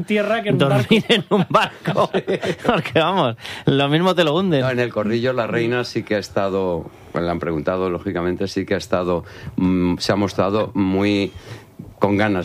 tierra que en un dormir en un barco. Porque vamos, lo mismo te lo hunden. No, en el Corrillo la reina sí que ha estado, le han preguntado, lógicamente, sí que ha estado, se ha mostrado muy con ganas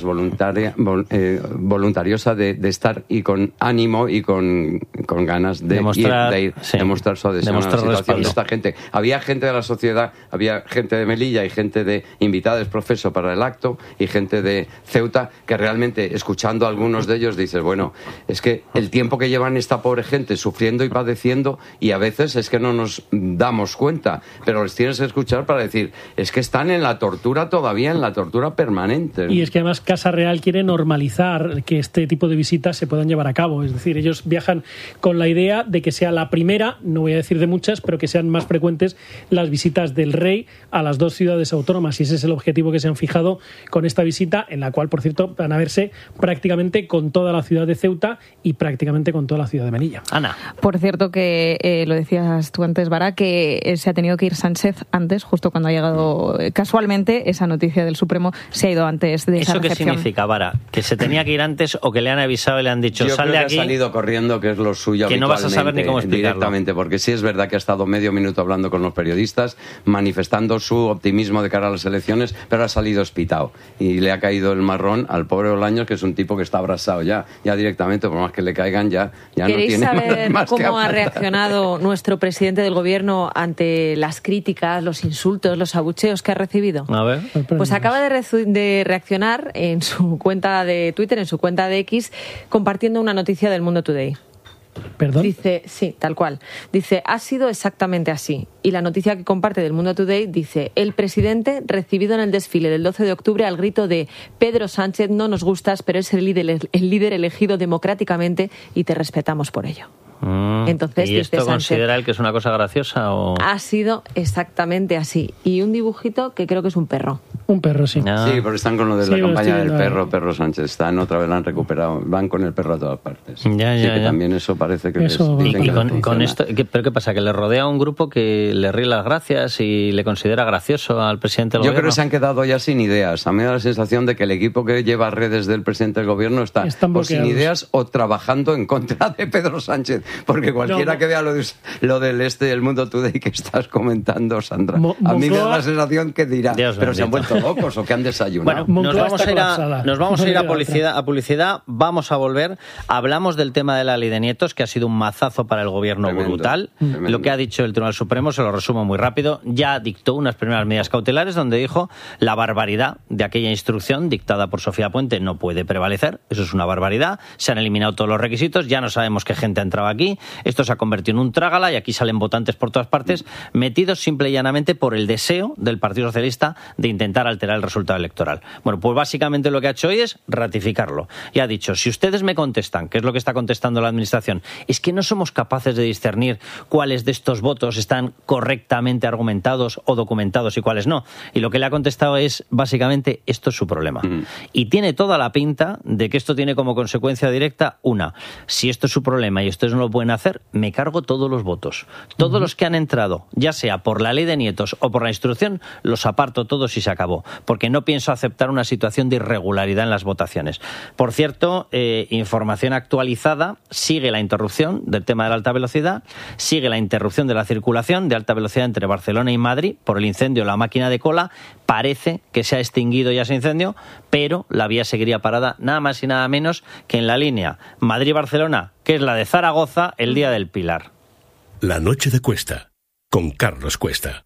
voluntariosa de estar y con ánimo y con ganas de ir, demostrar su adhesión a la situación de esta gente. Había gente de la sociedad, había gente de Melilla y gente de invitada de profeso para el acto y gente de Ceuta que realmente, escuchando a algunos de ellos, dices, bueno, es que el tiempo que llevan esta pobre gente sufriendo y padeciendo, y a veces es que no nos damos cuenta, pero les tienes que escuchar para decir, es que están en la tortura todavía, en la tortura permanente. Y es que además Casa Real quiere normalizar que este tipo de visitas se puedan llevar a cabo. Es decir, ellos viajan con la idea de que sea la primera, no voy a decir de muchas, pero que sean más frecuentes las visitas del rey a las dos ciudades autónomas. Y ese es el objetivo que se han fijado con esta visita, en la cual, por cierto, van a verse prácticamente con toda la ciudad de Ceuta y prácticamente con toda la ciudad de Melilla. Ana. Por cierto, que lo decías tú antes, Vara, que se ha tenido que ir Sánchez antes, justo cuando ha llegado casualmente esa noticia del Supremo, se ha ido antes de esa ¿Eso qué recepción. significa, Vara? ¿Que se tenía que ir antes o que le han avisado y le han dicho, sal de aquí? Ha salido corriendo, que es lo suyo que no vas a saber ni cómo explicarlo. Directamente, porque sí es verdad que ha estado medio minuto hablando con los periodistas, manifestando su optimismo de cara a las elecciones, pero ha salido espitado. Y le ha caído el marrón al pobre Bolaños, que es un tipo que está abrasado ya directamente, por más que le caigan, ya no tiene ¿Queréis saber más que cómo ha hablar. reaccionado nuestro presidente del gobierno ante las críticas, los insultos, los abucheos que ha recibido? A ver. Pues acaba de reaccionar en su cuenta de Twitter, en su cuenta de X, compartiendo una noticia del Mundo Today. ¿Perdón? Dice, sí, tal cual. Dice, ha sido exactamente así. Y la noticia que comparte del Mundo Today dice, el presidente recibido en el desfile del 12 de octubre al grito de Pedro Sánchez, no nos gustas, pero es el líder elegido democráticamente y te respetamos por ello. Entonces, ¿y esto dice Sánchez, considera él que es una cosa graciosa o...? ha sido exactamente así. Y un dibujito que creo que es un perro. Un perro, sí. No. Sí, pero están con lo de Sí, la lo campaña estoy del viendo. Perro Sánchez. Están otra vez, la han recuperado. Van con el perro a todas partes. Ya, sí, ya, que ya. también eso parece que Eso les Y dicen que les con funciona. esto, ¿pero qué pasa? ¿Que le rodea un grupo que le ríe las gracias y le considera gracioso al presidente del Yo gobierno? creo que se han quedado ya sin ideas. A mí me da la sensación de que el equipo que lleva redes del presidente del gobierno está Están o sin bloqueados. ideas o trabajando en contra de Pedro Sánchez. Porque cualquiera No. que vea lo del El Mundo Today que estás comentando, Sandra, a mí me da Moncloa- la sensación que dirá, Dios pero se han bendito. vuelto locos o que han desayunado. Bueno, nos Moncloa vamos está a ir colapsada. a No publicidad, vamos a volver. Hablamos del tema de la ley de nietos, que ha sido un mazazo para el gobierno Tremendo, brutal. tremendo. Lo que ha dicho el Tribunal Supremo, se lo resumo muy rápido, ya dictó unas primeras medidas cautelares donde dijo la barbaridad de aquella instrucción dictada por Sofía Puente no puede prevalecer. Eso es una barbaridad. Se han eliminado todos los requisitos, ya no sabemos qué gente ha entrado aquí. Esto se ha convertido en un trágala y aquí salen votantes por todas partes, metidos simple y llanamente por el deseo del Partido Socialista de intentar alterar el resultado electoral. Bueno, pues básicamente lo que ha hecho hoy es ratificarlo. Y ha dicho, si ustedes me contestan, que es lo que está contestando la Administración, es que no somos capaces de discernir cuáles de estos votos están correctamente argumentados o documentados y cuáles no. Y lo que le ha contestado es, básicamente, esto es su problema. Y tiene toda la pinta de que esto tiene como consecuencia directa si esto es su problema y ustedes no lo pueden hacer, me cargo todos los votos. Todos los que han entrado, ya sea por la ley de nietos o por la instrucción, los aparto todos y se acabó. Porque no pienso aceptar una situación de irregularidad en las votaciones. Por cierto, información actualizada, sigue la interrupción del tema de la alta velocidad, sigue la interrupción de la circulación de alta velocidad entre Barcelona y Madrid por el incendio de la máquina de cola. Parece que se ha extinguido ya ese incendio, pero la vía seguiría parada nada más y nada menos que en la línea Madrid-Barcelona, que es la de Zaragoza, el día del Pilar. La noche de Cuesta, con Carlos Cuesta.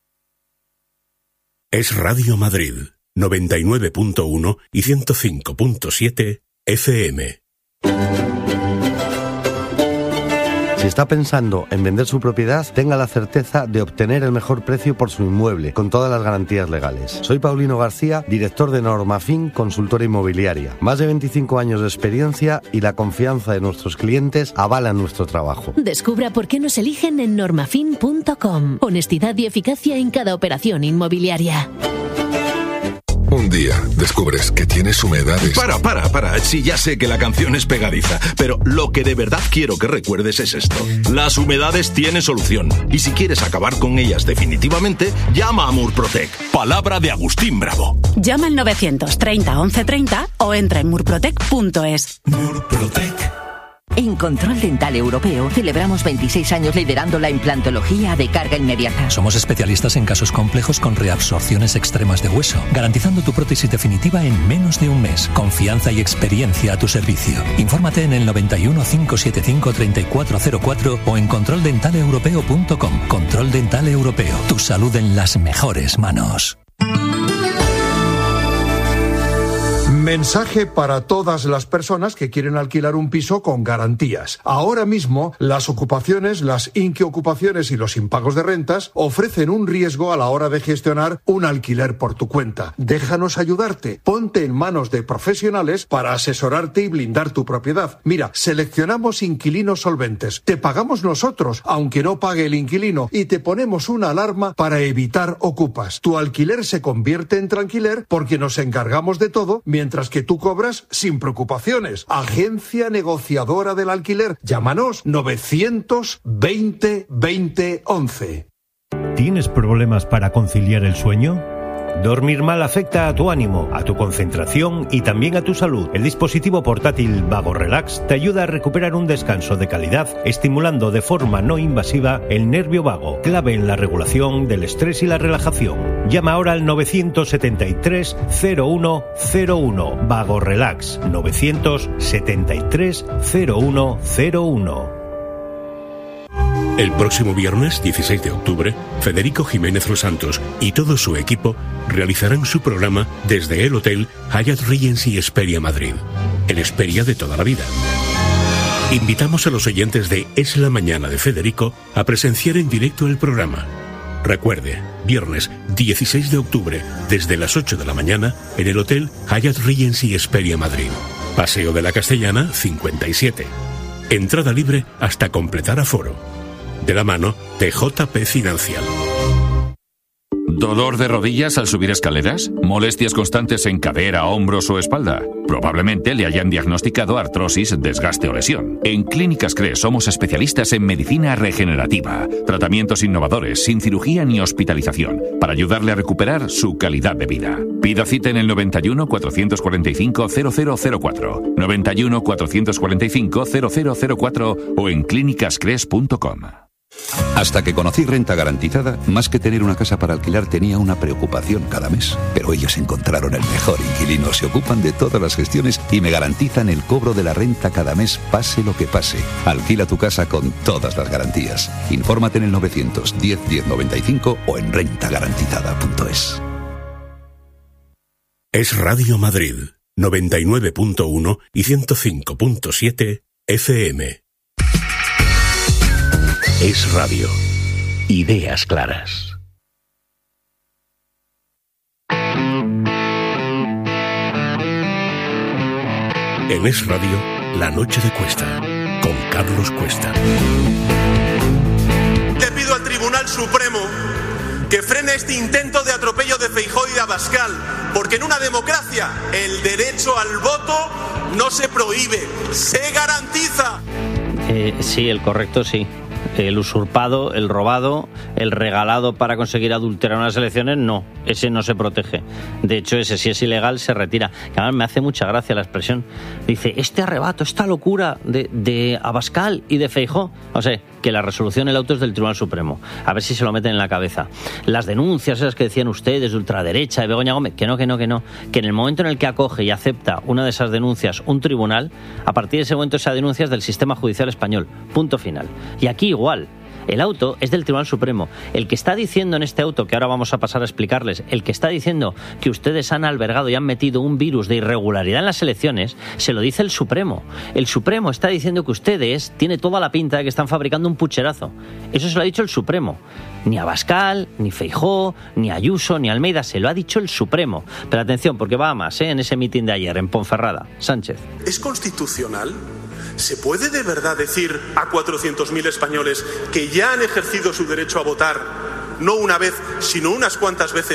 Es Radio Madrid, 99.1 y 105.7 FM. Si está pensando en vender su propiedad, tenga la certeza de obtener el mejor precio por su inmueble, con todas las garantías legales. Soy Paulino García, director de Normafin, consultora inmobiliaria. Más de 25 años de experiencia y la confianza de nuestros clientes avalan nuestro trabajo. Descubra por qué nos eligen en normafin.com. Honestidad y eficacia en cada operación inmobiliaria. un día descubres que tienes humedades... Para. Sí, ya sé que la canción es pegadiza, pero lo que de verdad quiero que recuerdes es esto. Las humedades tienen solución. Y si quieres acabar con ellas definitivamente, llama a Murprotec. Palabra de Agustín Bravo. Llama al 930 1130 o entra en murprotec.es. Murprotec. En Control Dental Europeo celebramos 26 años liderando la implantología de carga inmediata. Somos especialistas en casos complejos con reabsorciones extremas de hueso, garantizando tu prótesis definitiva en menos de un mes. Confianza y experiencia a tu servicio. Infórmate en el 91 575 3404 o en controldentaleuropeo.com. Control Dental Europeo. Tu salud en las mejores manos. Mensaje para todas las personas que quieren alquilar un piso con garantías. Ahora mismo, las ocupaciones, las inquiocupaciones y los impagos de rentas ofrecen un riesgo a la hora de gestionar un alquiler por tu cuenta. Déjanos ayudarte. Ponte en manos de profesionales para asesorarte y blindar tu propiedad. Mira, seleccionamos inquilinos solventes. Te pagamos nosotros, aunque no pague el inquilino, y te ponemos una alarma para evitar ocupas. Tu alquiler se convierte en tranquiler porque nos encargamos de todo, mientras que tú cobras sin preocupaciones. Agencia negociadora del alquiler. Llámanos 920 20 11. ¿Tienes problemas para conciliar el sueño? Dormir mal afecta a tu ánimo, a tu concentración y también a tu salud. El dispositivo portátil Vago Relax te ayuda a recuperar un descanso de calidad, estimulando de forma no invasiva el nervio vago, clave en la regulación del estrés y la relajación. Llama ahora al 973 0101. Vago Relax 973 0101. El próximo viernes 16 de octubre, Federico Jiménez Los Santos y todo su equipo realizarán su programa desde el Hotel Hyatt Regency Hesperia Madrid, el Hesperia de toda la vida. Invitamos a los oyentes de Es la Mañana de Federico a presenciar en directo el programa. Recuerde, viernes 16 de octubre, desde las 8 de la mañana, en el Hotel Hyatt Regency Hesperia Madrid. Paseo de la Castellana, 57. Entrada libre hasta completar aforo. De la mano de JP Financial. ¿Dolor de rodillas al subir escaleras? ¿Molestias constantes en cadera, hombros o espalda? Probablemente le hayan diagnosticado artrosis, desgaste o lesión. En Clínicas CRES somos especialistas en medicina regenerativa, tratamientos innovadores, sin cirugía ni hospitalización, para ayudarle a recuperar su calidad de vida. Pida cita en el 91 445 0004, 91 445 0004 o en clínicascres.com. Hasta que conocí Renta Garantizada, más que tener una casa para alquilar tenía una preocupación cada mes. Pero ellos encontraron el mejor inquilino, se ocupan de todas las gestiones y me garantizan el cobro de la renta cada mes, pase lo que pase. Alquila tu casa con todas las garantías. Infórmate en el 910 1095 o en rentagarantizada.es. Es Radio Madrid, 99.1 y 105.7 FM. Es Radio. Ideas claras. En Es Radio, La Noche de Cuesta, con Carlos Cuesta. Le pido al Tribunal Supremo que frene este intento de atropello de Feijóo y de Abascal, porque en una democracia el derecho al voto no se prohíbe, se garantiza. Sí, el correcto sí. El usurpado, el robado, el regalado para conseguir adulterar unas elecciones, no. Ese no se protege. De hecho, ese si es ilegal se retira. Que además me hace mucha gracia la expresión. Dice, este arrebato, esta locura de Abascal y de Feijóo. O sea, que la resolución, el auto es del Tribunal Supremo. A ver si se lo meten en la cabeza. Las denuncias esas que decían ustedes de ultraderecha, de Begoña Gómez, que no. Que en el momento en el que acoge y acepta una de esas denuncias un tribunal, a partir de ese momento esa denuncia es del sistema judicial español. Punto final. Y aquí igual. El auto es del Tribunal Supremo. El que está diciendo en este auto, que ahora vamos a pasar a explicarles, el que está diciendo que ustedes han albergado y han metido un virus de irregularidad en las elecciones, se lo dice el Supremo. El Supremo está diciendo que ustedes, tiene toda la pinta de que están fabricando un pucherazo. Eso se lo ha dicho el Supremo. Ni Abascal, ni Feijóo, ni Ayuso, ni Almeida, se lo ha dicho el Supremo. Pero atención, porque va a más, en ese mitin de ayer en Ponferrada. Sánchez. ¿Es constitucional? ¿Se puede de verdad decir a 400.000 españoles que ya han ejercido su derecho a votar, no una vez, sino unas cuantas veces,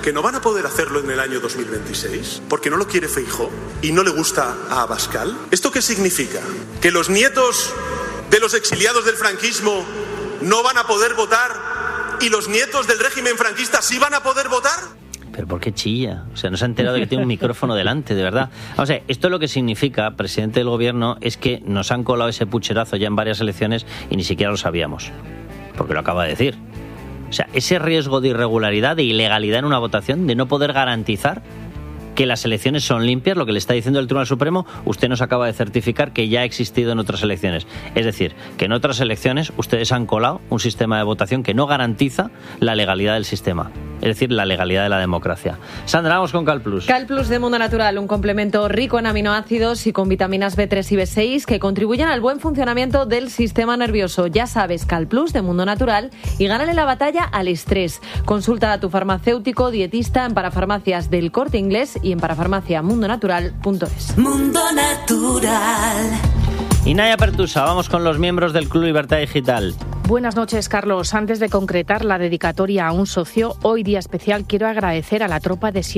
que no van a poder hacerlo en el año 2026 porque no lo quiere Feijóo y no le gusta a Abascal. ¿Esto qué significa? ¿Que los nietos de los exiliados del franquismo no van a poder votar y los nietos del régimen franquista sí van a poder votar? ¿Pero por qué chilla? O sea, no se ha enterado de que tiene un micrófono delante, de verdad. O sea, esto lo que significa, presidente del gobierno, es que nos han colado ese pucherazo ya en varias elecciones y ni siquiera lo sabíamos. Porque lo acaba de decir. O sea, ese riesgo de irregularidad, de ilegalidad en una votación, de no poder garantizar que las elecciones son limpias, lo que le está diciendo el Tribunal Supremo, usted nos acaba de certificar que ya ha existido en otras elecciones. Es decir, que en otras elecciones ustedes han colado un sistema de votación que no garantiza la legalidad del sistema, es decir, la legalidad de la democracia. Sandra, vamos con CalPlus. CalPlus de Mundo Natural, un complemento rico en aminoácidos y con vitaminas B3 y B6 que contribuyen al buen funcionamiento del sistema nervioso. Ya sabes, CalPlus de Mundo Natural y gánale la batalla al estrés. Consulta a tu farmacéutico dietista en Parafarmacias del Corte Inglés y en parafarmaciamundonatural.es. Mundo Natural. Y Naya Pertusa, vamos con los miembros del Club Libertad Digital. Buenas noches, Carlos. Antes de concretar la dedicatoria a un socio, hoy día especial, quiero agradecer a la tropa de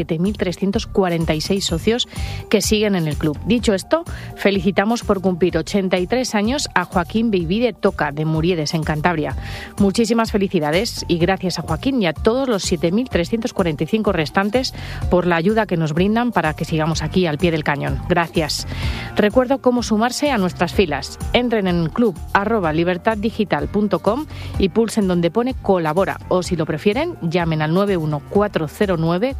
7.346 socios que siguen en el club. Dicho esto, felicitamos por cumplir 83 años a Joaquín Beivide Toca, de Muriedes, en Cantabria. Muchísimas felicidades y gracias a Joaquín y a todos los 7.345 restantes por la ayuda que nos brindan para que sigamos aquí al pie del cañón. Gracias. Recuerdo cómo sumarse a nuestras filas. Entren en club@libertaddigital.com y pulsen donde pone colabora o, si lo prefieren, llamen al 91409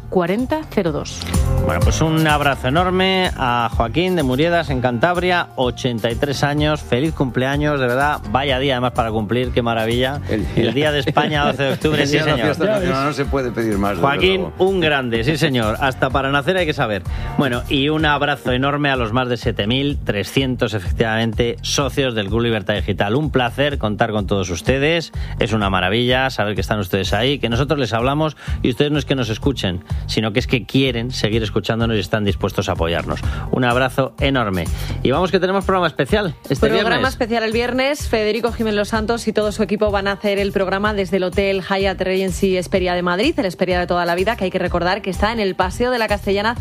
4002. Bueno, pues un abrazo enorme a Joaquín de Muriedas, en Cantabria, 83 años, feliz cumpleaños, de verdad, vaya día además para cumplir, qué maravilla. El día de España, 12 de octubre, sí señor. No se puede pedir más. Joaquín, un grande, sí señor, hasta para nacer hay que saber. Bueno, y un abrazo enorme a los más de 7.300, efectivamente, socios del Club Libertad Digital. Un placer contar con todos ustedes, es una maravilla saber que están ustedes ahí, que nosotros les hablamos y ustedes no es que nos escuchen, sino que es que quieren seguir escuchándonos y están dispuestos a apoyarnos. Un abrazo enorme. Y vamos, que tenemos programa especial este viernes. Programa especial el viernes. Federico Jiménez Los Santos y todo su equipo van a hacer el programa desde el Hotel Hyatt Regency Hesperia de Madrid, el Hesperia de toda la vida, que hay que recordar que está en el Paseo de la Castellana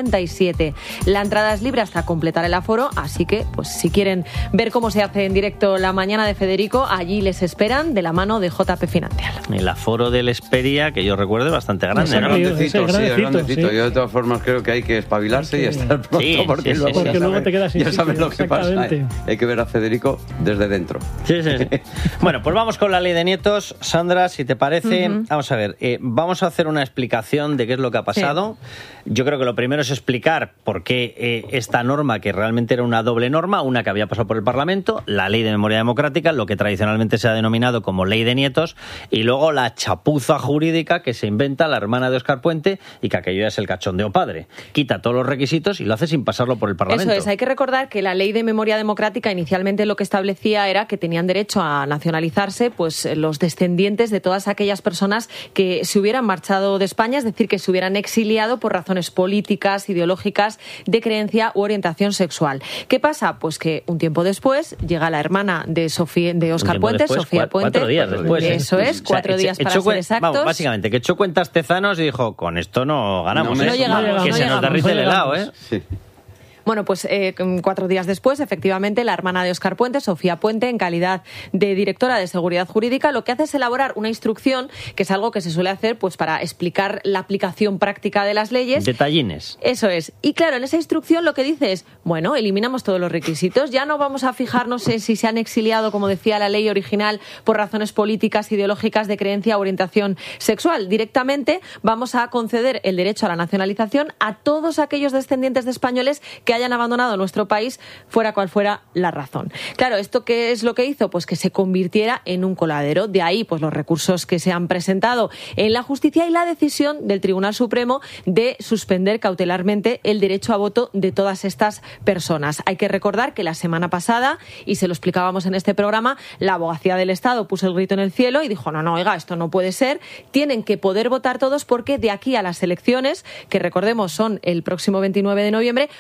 57. La entrada es libre hasta completar el aforo, así que pues si quieren ver cómo se hace en directo la mañana de Federico, allí les esperan de la mano de JP Financial. El aforo del Hesperia, que yo recuerdo, es bastante grande, ¿no? Grandecito. Yo de todas formas creo que hay que espabilarse y estar pronto, porque luego te quedas sin sitio. Ya sabes lo que pasa. Hay que ver a Federico desde dentro. Sí. Bueno, pues vamos con la ley de nietos. Sandra, si te parece, vamos a ver, vamos a hacer una explicación de qué es lo que ha pasado. Sí. Yo creo que lo primero es explicar por qué esta norma, que realmente era una doble norma, una que había pasado por el Parlamento, la Ley de Memoria Democrática, lo que tradicionalmente se ha denominado como Ley de Nietos, y luego la chapuza jurídica que se inventa la hermana de Óscar Puente y que aquello ya es el cachondeo padre. Quita todos los requisitos y lo hace sin pasarlo por el Parlamento. Eso es, hay que recordar que la Ley de Memoria Democrática inicialmente lo que establecía era que tenían derecho a nacionalizarse pues los descendientes de todas aquellas personas que se hubieran marchado de España, es decir, que se hubieran exiliado por razones políticas, ideológicas, de creencia u orientación sexual. ¿Qué pasa? Pues que un tiempo después llega la hermana de Óscar Puente, Sofía Puente. 4 días después. Eso es, 4 días para ser exactos. Vamos, básicamente, que echó cuentas tezanos y dijo, con esto no ganamos. No llegamos, que se nos derrite el helado, ¿eh? Sí. Bueno, pues 4 días después, efectivamente, la hermana de Óscar Puente, Sofía Puente, en calidad de directora de Seguridad Jurídica, lo que hace es elaborar una instrucción, que es algo que se suele hacer pues para explicar la aplicación práctica de las leyes. Detallines. Eso es. Y claro, en esa instrucción lo que dice es, bueno, eliminamos todos los requisitos, ya no vamos a fijarnos en si se han exiliado, como decía la ley original, por razones políticas, ideológicas, de creencia o orientación sexual. Directamente vamos a conceder el derecho a la nacionalización a todos aquellos descendientes de españoles que hayan abandonado nuestro país, fuera cual fuera la razón. Claro, ¿esto qué es lo que hizo? Pues que se convirtiera en un coladero. De ahí, pues los recursos que se han presentado en la justicia y la decisión del Tribunal Supremo de suspender cautelarmente el derecho a voto de todas estas personas. Hay que recordar que la semana pasada, y se lo explicábamos en este programa, la Abogacía del Estado puso el grito en el cielo y dijo, no, oiga, esto no puede ser, tienen que poder votar todos porque de aquí a las elecciones, que recordemos son el próximo 29 de noviembre, no nos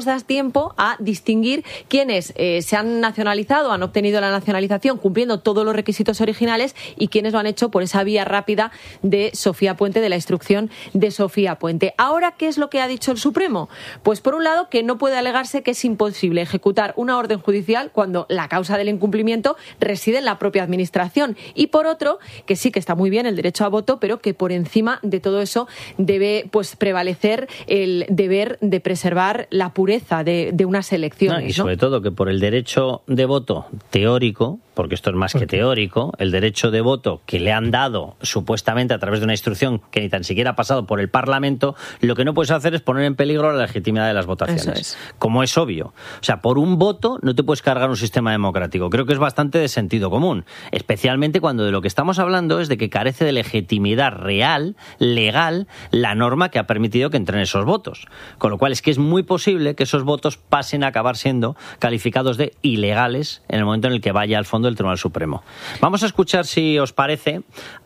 da tiempo a distinguir quiénes se han nacionalizado, han obtenido la nacionalización cumpliendo todos los requisitos originales y quiénes lo han hecho por esa vía rápida de Sofía Puente, de la instrucción de Sofía Puente. Ahora, ¿qué es lo que ha dicho el Supremo? Pues por un lado, que no puede alegarse que es imposible ejecutar una orden judicial cuando la causa del incumplimiento reside en la propia administración, y por otro, que sí que está muy bien el derecho a voto, pero que por encima de todo eso debe pues prevalecer el deber de preservar la pureza de unas elecciones. Y sobre todo que por el derecho de voto teórico, porque esto es más que teórico, el derecho de voto que le han dado supuestamente a través de una instrucción que ni tan siquiera ha pasado por el Parlamento, lo que no puedes hacer es poner en peligro la legitimidad de las votaciones. Como es obvio. O sea, por un voto no te puedes cargar un sistema democrático. Creo que es bastante de sentido común, especialmente cuando de lo que estamos hablando es de que carece de legitimidad real, legal, la norma que ha permitido que entren esos votos. Con lo cual es que es muy posible que esos votos pasen a acabar siendo calificados de ilegales en el momento en el que vaya al fondo del Tribunal Supremo. Vamos a escuchar, si os parece,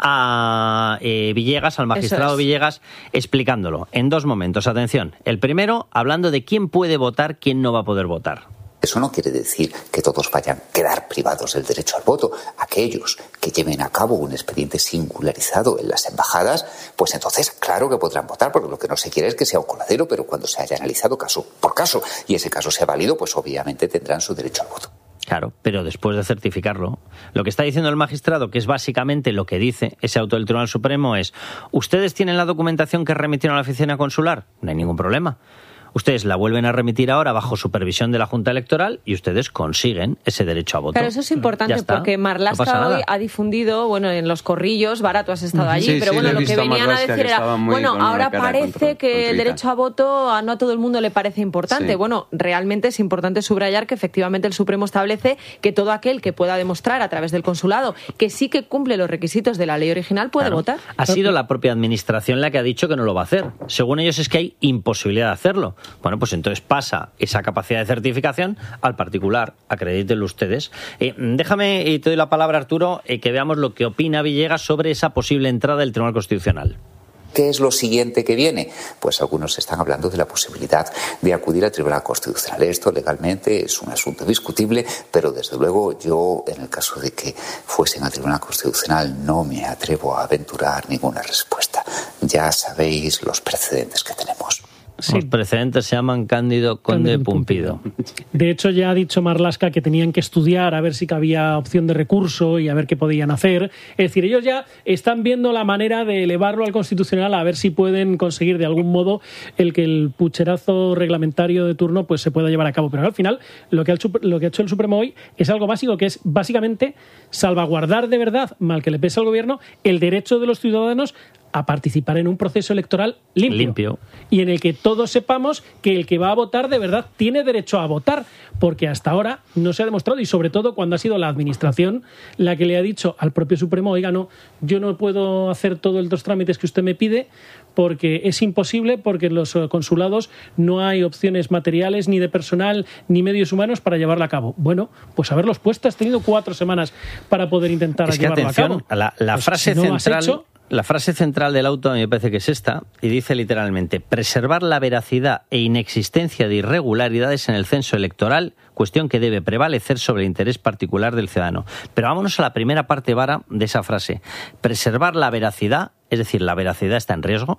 a Villegas, al magistrado Villegas, explicándolo en dos momentos. Atención, el primero hablando de quién puede votar, quién no va a poder votar. Eso no quiere decir que todos vayan a quedar privados del derecho al voto. Aquellos que lleven a cabo un expediente singularizado en las embajadas, pues entonces claro que podrán votar, porque lo que no se quiere es que sea un coladero, pero cuando se haya analizado caso por caso y ese caso sea válido, pues obviamente tendrán su derecho al voto. Claro, pero después de certificarlo, lo que está diciendo el magistrado, que es básicamente lo que dice ese auto del Tribunal Supremo, es: ¿ustedes tienen la documentación que remitieron a la oficina consular? No hay ningún problema. Ustedes la vuelven a remitir ahora bajo supervisión de la Junta Electoral y ustedes consiguen ese derecho a voto. Claro, eso es importante porque Marlaska hoy ha difundido, bueno, en los corrillos, tú has estado allí, pero bueno, lo que venían a decir era, bueno, ahora parece que el derecho a voto no a todo el mundo le parece importante. Sí. Bueno, realmente es importante subrayar que efectivamente el Supremo establece que todo aquel que pueda demostrar a través del consulado que sí que cumple los requisitos de la ley original puede votar. Ha sido la propia administración la que ha dicho que no lo va a hacer. Según ellos es que hay imposibilidad de hacerlo. Bueno, pues entonces pasa esa capacidad de certificación al particular. Acredítenlo ustedes. Déjame, y te doy la palabra, Arturo, que veamos lo que opina Villegas sobre esa posible entrada del Tribunal Constitucional. ¿Qué es lo siguiente que viene? Pues algunos están hablando de la posibilidad de acudir al Tribunal Constitucional. Esto legalmente es un asunto discutible, pero desde luego yo, en el caso de que fuesen al Tribunal Constitucional, no me atrevo a aventurar ninguna respuesta. Ya sabéis los precedentes que tenemos. Sí. Los precedentes se llaman Cándido Conde Pumpido. De hecho, ya ha dicho Marlaska que tenían que estudiar a ver si cabía opción de recurso y a ver qué podían hacer. Es decir, ellos ya están viendo la manera de elevarlo al Constitucional a ver si pueden conseguir de algún modo el que el pucherazo reglamentario de turno pues se pueda llevar a cabo. Pero al final lo que ha hecho el Supremo hoy es algo básico, que es básicamente salvaguardar de verdad, mal que le pese al gobierno, el derecho de los ciudadanos a participar en un proceso electoral limpio y en el que todos sepamos que el que va a votar de verdad tiene derecho a votar, porque hasta ahora no se ha demostrado, y sobre todo cuando ha sido la administración la que le ha dicho al propio Supremo: oiga, no, yo no puedo hacer todos los trámites que usted me pide porque es imposible, porque en los consulados no hay opciones materiales ni de personal ni medios humanos para llevarla a cabo. Bueno, pues haberlos puesto, has tenido 4 semanas para poder intentar llevarlo a cabo. La frase central... La frase central del auto a mí me parece que es esta, y dice literalmente: preservar la veracidad e inexistencia de irregularidades en el censo electoral, cuestión que debe prevalecer sobre el interés particular del ciudadano. Pero vámonos a la primera parte, Vara, de esa frase. Preservar la veracidad, es decir, la veracidad está en riesgo,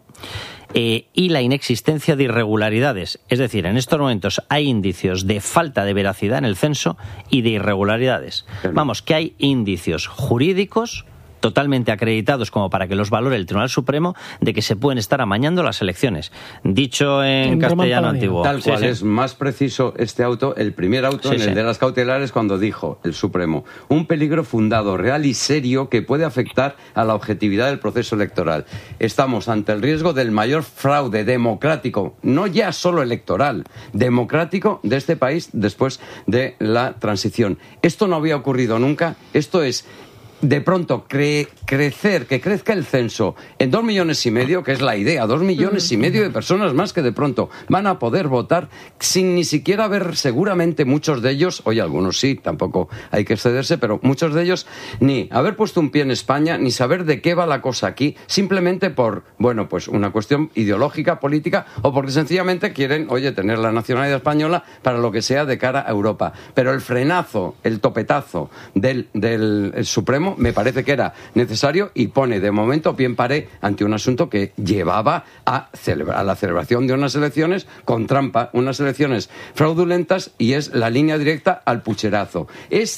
y la inexistencia de irregularidades. Es decir, en estos momentos hay indicios de falta de veracidad en el censo y de irregularidades. Vamos, que hay indicios jurídicos totalmente acreditados como para que los valore el Tribunal Supremo de que se pueden estar amañando las elecciones. Dicho en castellano antiguo. Tal cual, sí. Es más preciso este auto, el primer auto, el de las cautelares, cuando dijo el Supremo: un peligro fundado, real y serio que puede afectar a la objetividad del proceso electoral. Estamos ante el riesgo del mayor fraude democrático, no ya solo electoral, democrático de este país después de la transición. Esto no había ocurrido nunca, esto es de pronto crecer, que crezca el censo en 2,5 millones, que es la idea, 2,5 millones de personas más que de pronto van a poder votar sin ni siquiera haber, seguramente muchos de ellos, oye, algunos sí, tampoco hay que excederse, pero muchos de ellos ni haber puesto un pie en España, ni saber de qué va la cosa aquí, simplemente por, bueno, pues una cuestión ideológica, política, o porque sencillamente quieren, oye, tener la nacionalidad española para lo que sea de cara a Europa. Pero el frenazo, el topetazo del Supremo me parece que era necesario y pone de momento pie en pared ante un asunto que llevaba a la celebración de unas elecciones con trampa, unas elecciones fraudulentas, y es la línea directa al pucherazo.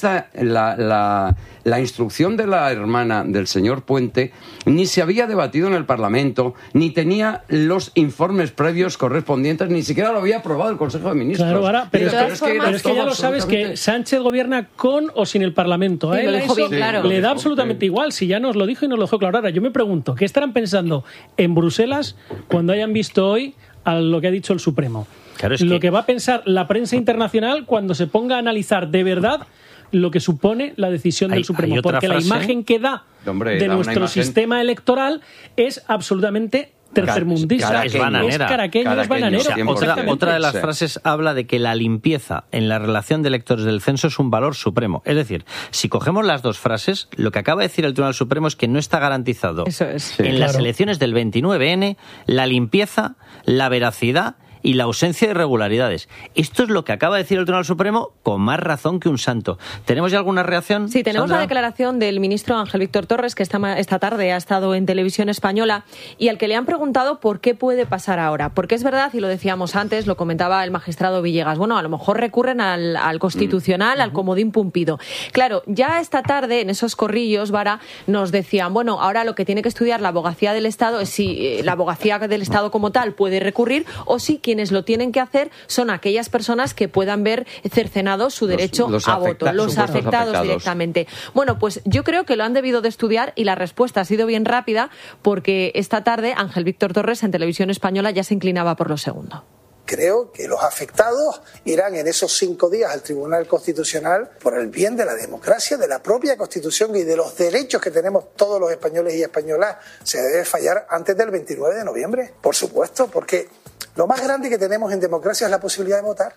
La instrucción de la hermana del señor Puente ni se había debatido en el Parlamento, ni tenía los informes previos correspondientes, ni siquiera lo había aprobado el Consejo de Ministros. Claro, ahora, pero es que ya lo sabes, que Sánchez gobierna con o sin el Parlamento. Sí, lo dijo bien claro. Le da absolutamente igual, si ya nos lo dijo y nos lo dejó claro. Ahora, yo me pregunto, ¿qué estarán pensando en Bruselas cuando hayan visto hoy a lo que ha dicho el Supremo? Claro, lo que va a pensar la prensa internacional cuando se ponga a analizar de verdad lo que supone la decisión del Supremo, porque la imagen que da de nuestro sistema electoral es absolutamente tercermundista, es caraqueño, es bananero. Otra de las frases habla de que la limpieza en la relación de electores del censo es un valor supremo. Es decir, si cogemos las dos frases, lo que acaba de decir el Tribunal Supremo es que no está garantizado las elecciones del 29N la limpieza, la veracidad y la ausencia de irregularidades. Esto es lo que acaba de decir el Tribunal Supremo con más razón que un santo. ¿Tenemos ya alguna reacción? Sí, tenemos Sandra. la declaración del ministro Ángel Víctor Torres, que esta tarde ha estado en Televisión Española, y al que le han preguntado por qué puede pasar ahora. Porque es verdad, y lo decíamos antes, lo comentaba el magistrado Villegas, bueno, a lo mejor recurren al Constitucional, al comodín pumpido. Claro, ya esta tarde, en esos corrillos, Vara, nos decían, bueno, ahora lo que tiene que estudiar la abogacía del Estado es si la abogacía del Estado como tal puede recurrir, o si quienes lo tienen que hacer son aquellas personas que puedan ver cercenado su derecho a voto, los afectados directamente. Bueno, pues yo creo que lo han debido de estudiar y la respuesta ha sido bien rápida, porque esta tarde Ángel Víctor Torres en Televisión Española ya se inclinaba por lo segundo. Creo que los afectados irán en esos 5 días al Tribunal Constitucional por el bien de la democracia, de la propia Constitución y de los derechos que tenemos todos los españoles y españolas. Se debe fallar antes del 29 de noviembre, por supuesto, porque lo más grande que tenemos en democracia es la posibilidad de votar.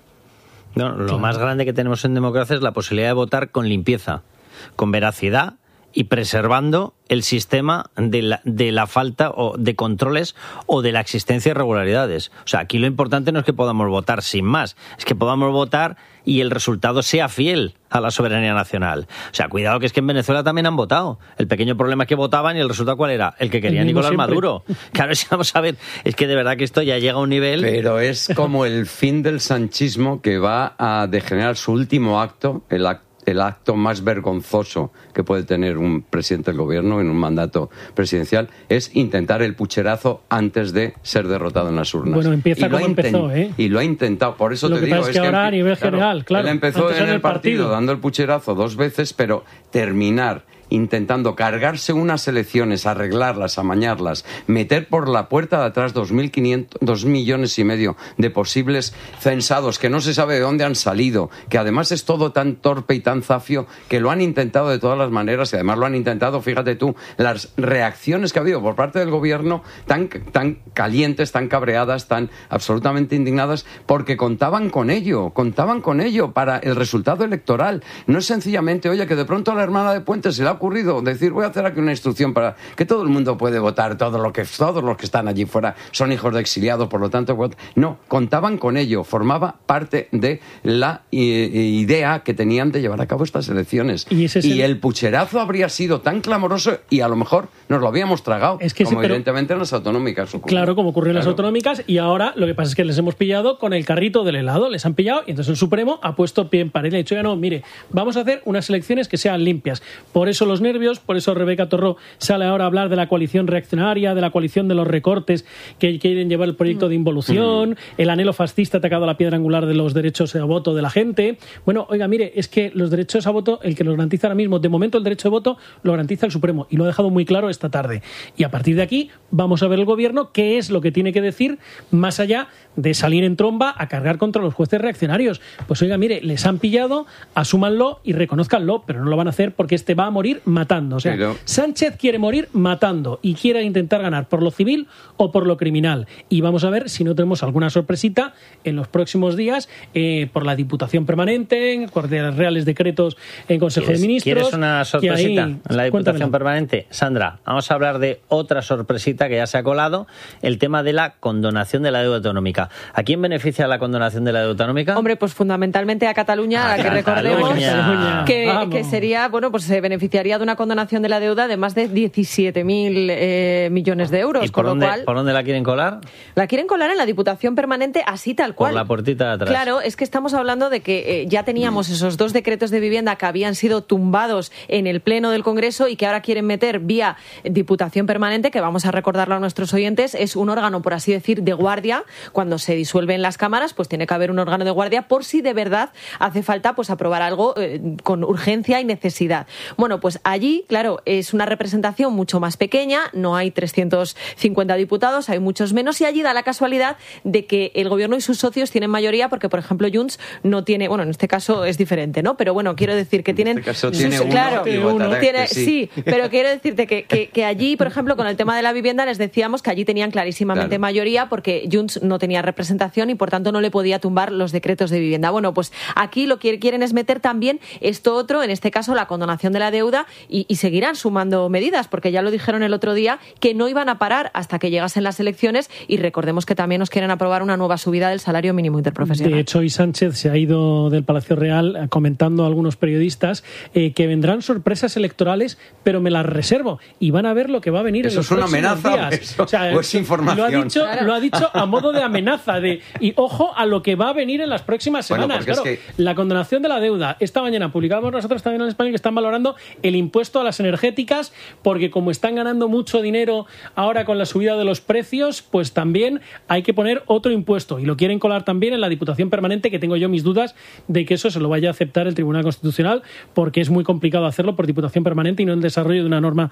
No, lo más grande que tenemos en democracia es la posibilidad de votar con limpieza, con veracidad y preservando el sistema de la falta o de controles o de la existencia de irregularidades. O sea, aquí lo importante no es que podamos votar sin más, es que podamos votar y el resultado sea fiel a la soberanía nacional. O sea, cuidado, que es que en Venezuela también han votado. El pequeño problema es que votaban y el resultado ¿cuál era? El que quería Nicolás Maduro. Claro, si vamos a ver, es que de verdad que esto ya llega a un nivel... Pero es como el fin del sanchismo, que va a degenerar su último acto, el acto más vergonzoso que puede tener un presidente del gobierno en un mandato presidencial, es intentar el pucherazo antes de ser derrotado en las urnas. Bueno, empieza como empezó, ¿eh? Y lo ha intentado, por eso lo te que digo... Pasa es que ahora a nivel general, claro. Él empezó en el partido dando el pucherazo 2 veces, pero terminar intentando cargarse unas elecciones, arreglarlas, amañarlas, meter por la puerta de atrás 2,5 millones de posibles censados que no se sabe de dónde han salido, que además es todo tan torpe y tan zafio que lo han intentado de todas las maneras, y además lo han intentado, fíjate tú, las reacciones que ha habido por parte del gobierno tan calientes, tan cabreadas, tan absolutamente indignadas, porque contaban con ello para el resultado electoral. No es sencillamente, oye, que de pronto a la hermana de Puente se le ha ocurrido decir, voy a hacer aquí una instrucción para que todo el mundo puede votar, todos los que están allí fuera son hijos de exiliados, por lo tanto, no, contaban con ello, formaba parte de la idea que tenían de llevar a cabo estas elecciones. Y el pucherazo habría sido tan clamoroso y a lo mejor nos lo habíamos tragado, como evidentemente en las autonómicas ocurre. Claro, como ocurre en las autonómicas, y ahora lo que pasa es que les hemos pillado con el carrito del helado, les han pillado y entonces el Supremo ha puesto pie en pared y ha dicho, ya no, mire, vamos a hacer unas elecciones que sean limpias. Por eso los nervios, por eso Rebeca Torró sale ahora a hablar de la coalición reaccionaria, de la coalición de los recortes que quieren llevar el proyecto de involución, el anhelo fascista atacado a la piedra angular de los derechos a voto de la gente. Bueno, oiga, mire, es que los derechos a voto, el que los garantiza ahora mismo, de momento el derecho de voto lo garantiza el Supremo y lo ha dejado muy claro esta tarde. Y a partir de aquí vamos a ver el gobierno qué es lo que tiene que decir más allá de salir en tromba a cargar contra los jueces reaccionarios. Pues oiga, mire, les han pillado, asúmanlo y reconózcanlo, pero no lo van a hacer porque este va a morir morir matando. O sea, Sánchez quiere morir matando y quiere intentar ganar por lo civil o por lo criminal. Y vamos a ver si no tenemos alguna sorpresita en los próximos días por la Diputación Permanente, en reales decretos en Consejo de Ministros. ¿Quieres una sorpresita en la Diputación Permanente? Sandra, vamos a hablar de otra sorpresita que ya se ha colado, el tema de la condonación de la deuda autonómica. ¿A quién beneficia la condonación de la deuda autonómica? Hombre, pues fundamentalmente a Cataluña, a la que recordemos que sería, bueno, pues se beneficiaría de una condonación de la deuda de más de 17.000 millones de euros. ¿Y por dónde la quieren colar? La quieren colar en la Diputación Permanente, así tal cual. Por la puertita de atrás. Claro, es que estamos hablando de que ya teníamos esos 2 decretos de vivienda que habían sido tumbados en el Pleno del Congreso y que ahora quieren meter vía Diputación Permanente, que vamos a recordarlo a nuestros oyentes, es un órgano, por así decir, de guardia. Cuando se disuelven las cámaras, pues tiene que haber un órgano de guardia por si de verdad hace falta pues aprobar algo con urgencia y necesidad. Bueno, pues allí, claro, es una representación mucho más pequeña, no hay 350 diputados, hay muchos menos, y allí da la casualidad de que el Gobierno y sus socios tienen mayoría, porque, por ejemplo, Junts no tiene, bueno, en este caso es diferente, ¿no? Pero bueno, quiero decir que tienen... En este caso tiene uno, claro, y votará que sí. Sí, pero quiero decirte que allí, por ejemplo, con el tema de la vivienda, les decíamos que allí tenían clarísimamente mayoría, porque Junts no tenía representación y, por tanto, no le podía tumbar los decretos de vivienda. Bueno, pues aquí lo que quieren es meter también esto otro, en este caso la condonación de la deuda, y seguirán sumando medidas, porque ya lo dijeron el otro día, que no iban a parar hasta que llegasen las elecciones, y recordemos que también nos quieren aprobar una nueva subida del salario mínimo interprofesional. De hecho, hoy Sánchez se ha ido del Palacio Real comentando a algunos periodistas que vendrán sorpresas electorales, pero me las reservo, y van a ver lo que va a venir en los próximos días. ¿Eso es una amenaza? O sea, ¿O es información? Lo ha dicho a modo de amenaza, y ojo a lo que va a venir en las próximas semanas. Claro, la condonación de la deuda. Esta mañana publicamos nosotros también en España que están valorando el impuesto a las energéticas, porque como están ganando mucho dinero ahora con la subida de los precios, pues también hay que poner otro impuesto, y lo quieren colar también en la Diputación Permanente, que tengo yo mis dudas de que eso se lo vaya a aceptar el Tribunal Constitucional, porque es muy complicado hacerlo por Diputación Permanente y no en desarrollo de una norma.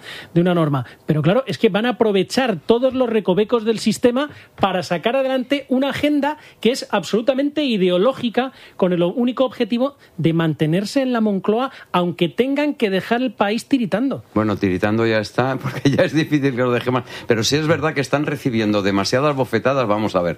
Pero claro, es que van a aprovechar todos los recovecos del sistema para sacar adelante una agenda que es absolutamente ideológica, con el único objetivo de mantenerse en la Moncloa, aunque tengan que dejar el país tiritando. Bueno, tiritando ya está, porque ya es difícil que lo deje más. Pero sí es verdad que están recibiendo demasiadas bofetadas. Vamos a ver,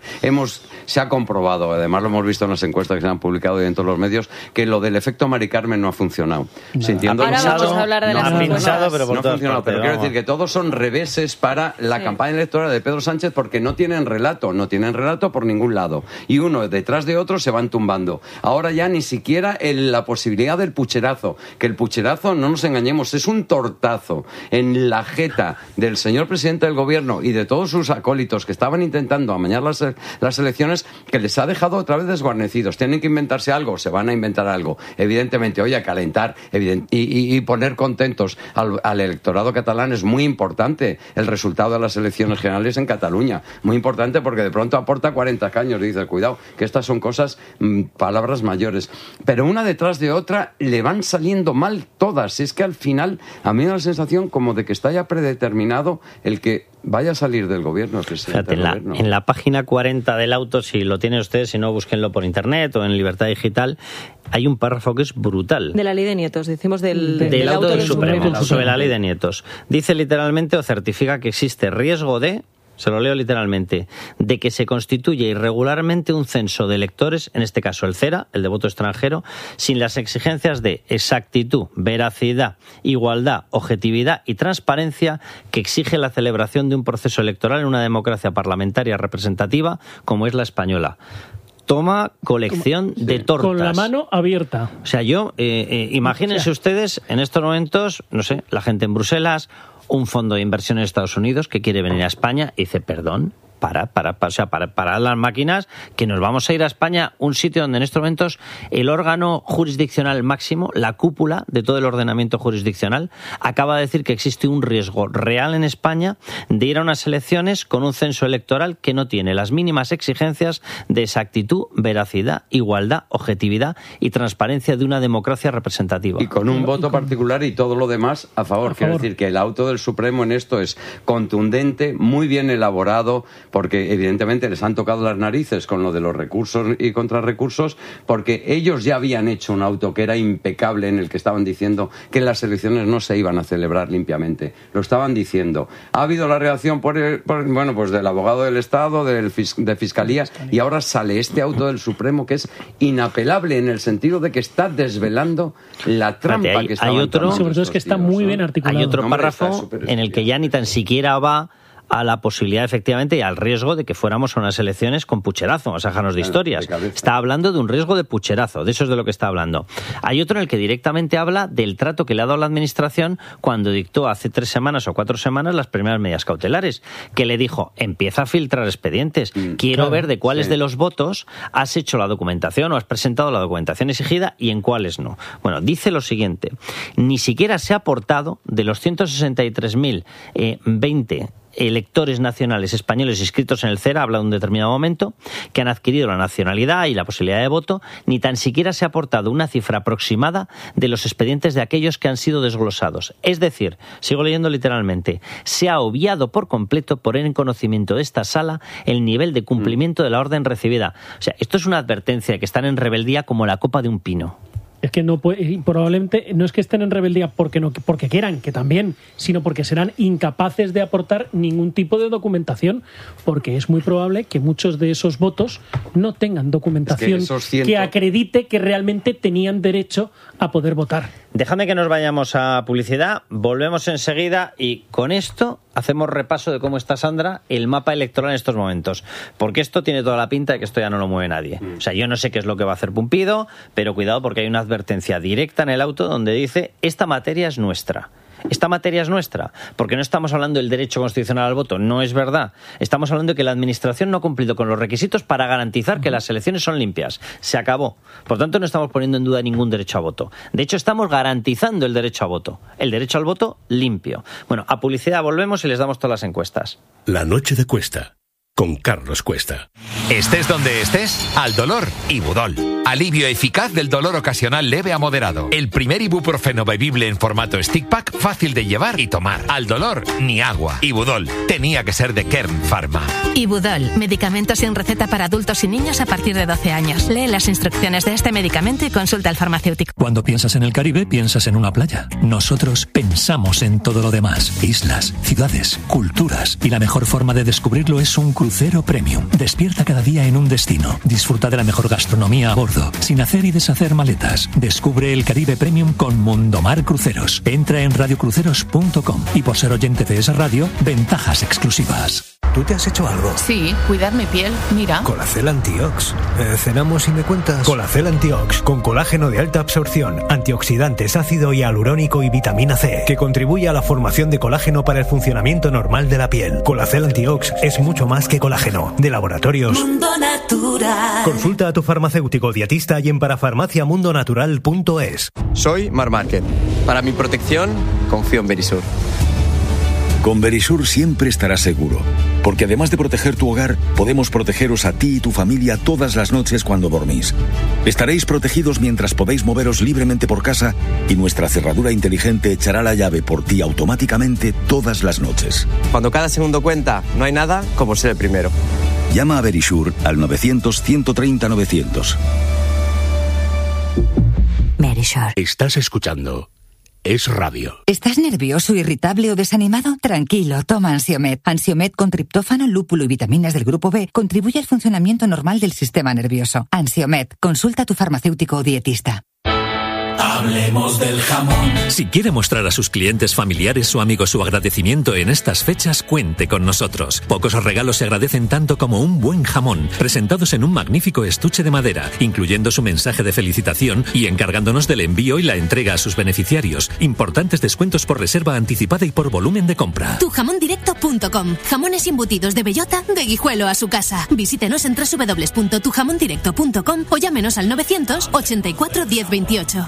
se ha comprobado, además lo hemos visto en las encuestas que se han publicado y en todos los medios, que lo del efecto Mari Carmen no ha funcionado. Ahora vamos a hablar de las encuestas. Pero no ha funcionado, pero quiero decir que todos son reveses para la campaña electoral de Pedro Sánchez, porque no tienen relato por ningún lado. Y uno detrás de otro se van tumbando. Ahora ya ni siquiera la posibilidad del pucherazo, que el pucherazo, no nos engañemos, es un tortazo en la jeta del señor presidente del gobierno y de todos sus acólitos que estaban intentando amañar las elecciones, que les ha dejado otra vez desguarnecidos. Tienen que inventarse algo, se van a inventar algo. Evidentemente, oye, a calentar y poner contentos al electorado catalán es muy importante. El resultado de las elecciones generales en Cataluña, muy importante, porque de pronto aporta 40 caños. Dice, cuidado, que estas son cosas, palabras mayores. Pero una detrás de otra le van saliendo mal todas. Es que al final a mí me da la sensación como de que está ya predeterminado el que vaya a salir del gobierno. Fíjate, en la página 40 del Auto, si lo tienen ustedes, si no, búsquenlo por internet o en Libertad Digital, hay un párrafo que es brutal. De la ley de nietos, decimos del Auto del Supremo, sobre la ley de nietos. Dice literalmente, o certifica que existe riesgo de... Se lo leo literalmente, de que se constituya irregularmente un censo de electores, en este caso el CERA, el de voto extranjero, sin las exigencias de exactitud, veracidad, igualdad, objetividad y transparencia que exige la celebración de un proceso electoral en una democracia parlamentaria representativa como es la española. Toma colección de tortas. Con la mano abierta. O sea, imagínense ustedes en estos momentos, no sé, la gente en Bruselas, un fondo de inversión en Estados Unidos que quiere venir a España y dice, perdón, para las máquinas, que nos vamos a ir a España, un sitio donde en estos momentos el órgano jurisdiccional máximo, la cúpula de todo el ordenamiento jurisdiccional, acaba de decir que existe un riesgo real en España de ir a unas elecciones con un censo electoral que no tiene las mínimas exigencias de exactitud, veracidad, igualdad, objetividad y transparencia de una democracia representativa. Y con un voto particular y todo lo demás a favor. Quiero decir que el auto del Supremo en esto es contundente, muy bien elaborado, porque evidentemente les han tocado las narices con lo de los recursos y contrarrecursos, porque ellos ya habían hecho un auto que era impecable en el que estaban diciendo que las elecciones no se iban a celebrar limpiamente. Lo estaban diciendo. Ha habido la reacción pues del abogado del Estado, de Fiscalía, y ahora sale este auto del Supremo que es inapelable en el sentido de que está desvelando la trampa que estaban tomando. Sobre todo es que está muy bien articulado. Hay otro párrafo en el que ya ni tan siquiera va a la posibilidad, efectivamente, y al riesgo de que fuéramos a unas elecciones con pucherazo, vamos a dejarnos de historias. Está hablando de un riesgo de pucherazo, de eso es de lo que está hablando. Hay otro en el que directamente habla del trato que le ha dado la Administración cuando dictó hace 3 semanas o 4 semanas las primeras medidas cautelares, que le dijo, empieza a filtrar expedientes, quiero ver de cuáles de los votos has hecho la documentación o has presentado la documentación exigida y en cuáles no. Bueno, dice lo siguiente, ni siquiera se ha aportado de los 163.020 electores nacionales españoles inscritos en el CERA, habla de un determinado momento, que han adquirido la nacionalidad y la posibilidad de voto, ni tan siquiera se ha aportado una cifra aproximada de los expedientes de aquellos que han sido desglosados. Es decir, sigo leyendo literalmente, se ha obviado por completo poner en conocimiento de esta sala el nivel de cumplimiento de la orden recibida. O sea, esto es una advertencia de que están en rebeldía como la copa de un pino. Es que no puede, probablemente no es que estén en rebeldía porque quieran, que también, sino porque serán incapaces de aportar ningún tipo de documentación, porque es muy probable que muchos de esos votos no tengan documentación que acredite que realmente tenían derecho a poder votar. Déjame que nos vayamos a publicidad, volvemos enseguida y con esto hacemos repaso de cómo está, Sandra, el mapa electoral en estos momentos, porque esto tiene toda la pinta de que esto ya no lo mueve nadie. O sea, yo no sé qué es lo que va a hacer Pumpido, pero cuidado porque hay una advertencia directa en el auto donde dice, esta materia es nuestra. Esta materia es nuestra, porque no estamos hablando del derecho constitucional al voto, no es verdad. Estamos hablando de que la Administración no ha cumplido con los requisitos para garantizar que las elecciones son limpias. Se acabó. Por tanto, no estamos poniendo en duda ningún derecho a voto. De hecho, estamos garantizando el derecho a voto. El derecho al voto limpio. Bueno, a publicidad volvemos y les damos todas las encuestas. La noche de Cuesta, con Carlos Cuesta. Estés donde estés, al dolor, Ibudol. Alivio eficaz del dolor ocasional leve a moderado. El primer ibuprofeno bebible en formato stick pack, fácil de llevar y tomar. Al dolor, ni agua. Ibudol, tenía que ser de Kern Pharma. Ibudol, medicamento sin receta para adultos y niños a partir de 12 años. Lee las instrucciones de este medicamento y consulta al farmacéutico. Cuando piensas en el Caribe, piensas en una playa. Nosotros pensamos en todo lo demás. Islas, ciudades, culturas. Y la mejor forma de descubrirlo es un crucero premium. Despierta cada día en un destino. Disfruta de la mejor gastronomía a bordo, sin hacer y deshacer maletas. Descubre el Caribe Premium con Mundomar Cruceros. Entra en radiocruceros.com y por ser oyente de esa radio, ventajas exclusivas. ¿Tú te has hecho algo? Sí, cuidar mi piel, mira. Colacel Antiox. ¿Cenamos y me cuentas? Colacel Antiox, con colágeno de alta absorción, antioxidantes, ácido hialurónico y vitamina C, que contribuye a la formación de colágeno para el funcionamiento normal de la piel. Colacel Antiox es mucho más que colágeno. De Laboratorios Mundo Natural. Consulta a tu farmacéutico dietista y en parafarmaciamundonatural.es. Soy Mar Márquez. Para mi protección, confío en Verisur. Con Verisur siempre estarás seguro, porque además de proteger tu hogar, podemos protegeros a ti y tu familia todas las noches cuando dormís. Estaréis protegidos mientras podéis moveros libremente por casa y nuestra cerradura inteligente echará la llave por ti automáticamente todas las noches. Cuando cada segundo cuenta, no hay nada como ser el primero. Llama a Verisur al 900-130-900. Verisur. Estás escuchando Es Radio. ¿Estás nervioso, irritable o desanimado? Tranquilo, toma Ansiomed. Ansiomed con triptófano, lúpulo y vitaminas del grupo B contribuye al funcionamiento normal del sistema nervioso. Ansiomed, consulta a tu farmacéutico o dietista. Hablemos del jamón. Si quiere mostrar a sus clientes, familiares o amigos su agradecimiento en estas fechas, cuente con nosotros. Pocos regalos se agradecen tanto como un buen jamón, presentados en un magnífico estuche de madera, incluyendo su mensaje de felicitación y encargándonos del envío y la entrega a sus beneficiarios. Importantes descuentos por reserva anticipada y por volumen de compra. Tujamondirecto.com. Jamones embutidos de bellota, de Guijuelo a su casa. Visítenos en www.tujamondirecto.com o llámenos al 984 1028.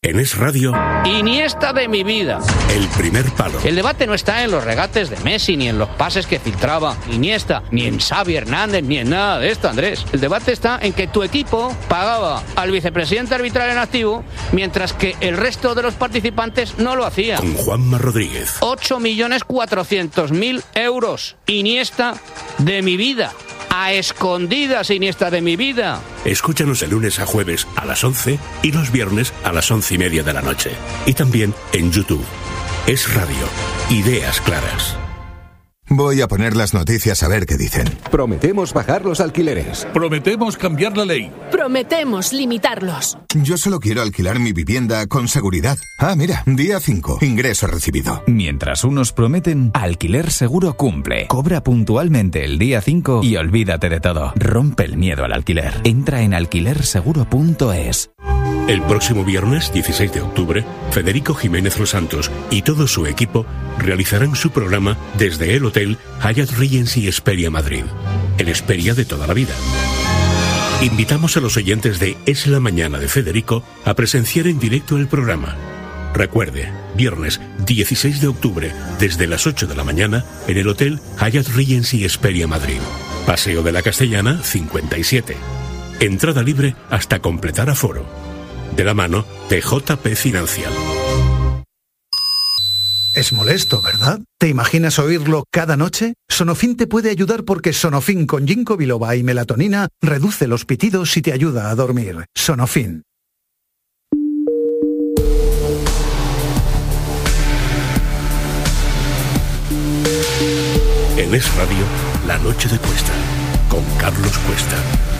En Es Radio, Iniesta de mi vida. El primer palo. El debate no está en los regates de Messi, ni en los pases que filtraba Iniesta, ni en Xavi Hernández, ni en nada de esto, Andrés. El debate está en que tu equipo pagaba al vicepresidente arbitral en activo, mientras que el resto de los participantes no lo hacía. Con Juanma Rodríguez. 8.400.000 euros. Iniesta de mi vida. A escondidas, Iniesta de mi vida. Escúchanos de lunes a jueves a las 11 y los viernes a las 11:30 de la noche. Y también en YouTube. Es Radio. Ideas claras. Voy a poner las noticias a ver qué dicen. Prometemos bajar los alquileres. Prometemos cambiar la ley. Prometemos limitarlos. Yo solo quiero alquilar mi vivienda con seguridad. Ah, mira, día 5, ingreso recibido. Mientras unos prometen, Alquiler Seguro cumple. Cobra puntualmente el día 5 y olvídate de todo. Rompe el miedo al alquiler. Entra en alquilerseguro.es. El próximo viernes, 16 de octubre, Federico Jiménez Los Santos y todo su equipo realizarán su programa desde el Hotel Hyatt Regency Hesperia Madrid, el Hesperia de toda la vida. Invitamos a los oyentes de Es la Mañana de Federico a presenciar en directo el programa. Recuerde, viernes 16 de octubre, desde las 8 de la mañana, en el Hotel Hyatt Regency Hesperia Madrid. Paseo de la Castellana, 57. Entrada libre hasta completar aforo. De la mano de JP Financial. Es molesto, ¿verdad? ¿Te imaginas oírlo cada noche? Sonofin te puede ayudar porque Sonofin con ginkgo biloba y melatonina reduce los pitidos y te ayuda a dormir. Sonofin. En Es Radio, La Noche de Cuesta, con Carlos Cuesta.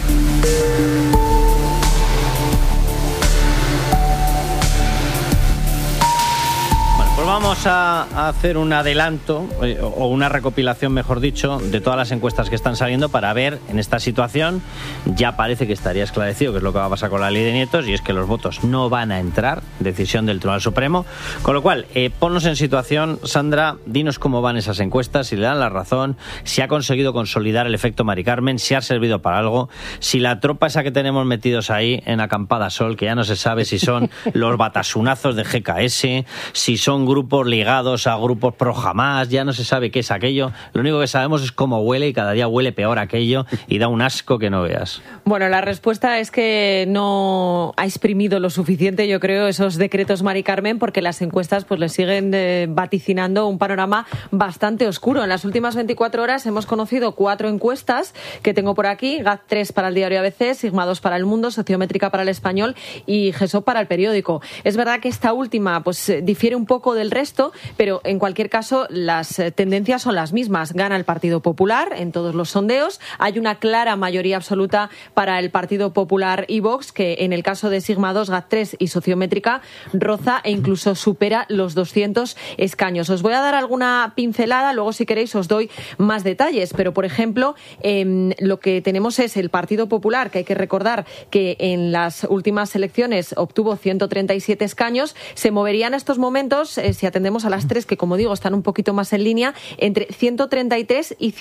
Pues vamos a hacer un adelanto, o una recopilación, mejor dicho, de todas las encuestas que están saliendo para ver, en esta situación, ya parece que estaría esclarecido qué es lo que va a pasar con la ley de nietos, y es que los votos no van a entrar, decisión del Tribunal Supremo. Con lo cual, ponnos en situación, Sandra, dinos cómo van esas encuestas, si le dan la razón, si ha conseguido consolidar el efecto Mari Carmen, si ha servido para algo, si la tropa esa que tenemos metidos ahí en Acampada Sol, que ya no se sabe si son los batasunazos de GKS, si son grupos ligados a grupos pro Hamás, ya no se sabe qué es aquello. Lo único que sabemos es cómo huele, y cada día huele peor aquello y da un asco que no veas. Bueno, la respuesta es que no ha exprimido lo suficiente, yo creo, esos decretos Mari Carmen, porque las encuestas pues le siguen vaticinando un panorama bastante oscuro. En las últimas 24 horas hemos conocido 4 encuestas que tengo por aquí: GAT3 para el diario ABC, Sigma 2 para El Mundo, Sociométrica para El Español y GESOP para El Periódico. Es verdad que esta última pues difiere un poco del resto, pero en cualquier caso las tendencias son las mismas. Gana el Partido Popular en todos los sondeos. Hay una clara mayoría absoluta para el Partido Popular y Vox, que en el caso de Sigma 2, GAT3 y Sociométrica roza e incluso supera los 200 escaños. Os voy a dar alguna pincelada, luego si queréis os doy más detalles, pero por ejemplo lo que tenemos es el Partido Popular, que hay que recordar que en las últimas elecciones obtuvo 137 escaños, se movería en estos momentos, si atendemos a las 3, que como digo están un poquito más en línea, entre 133 y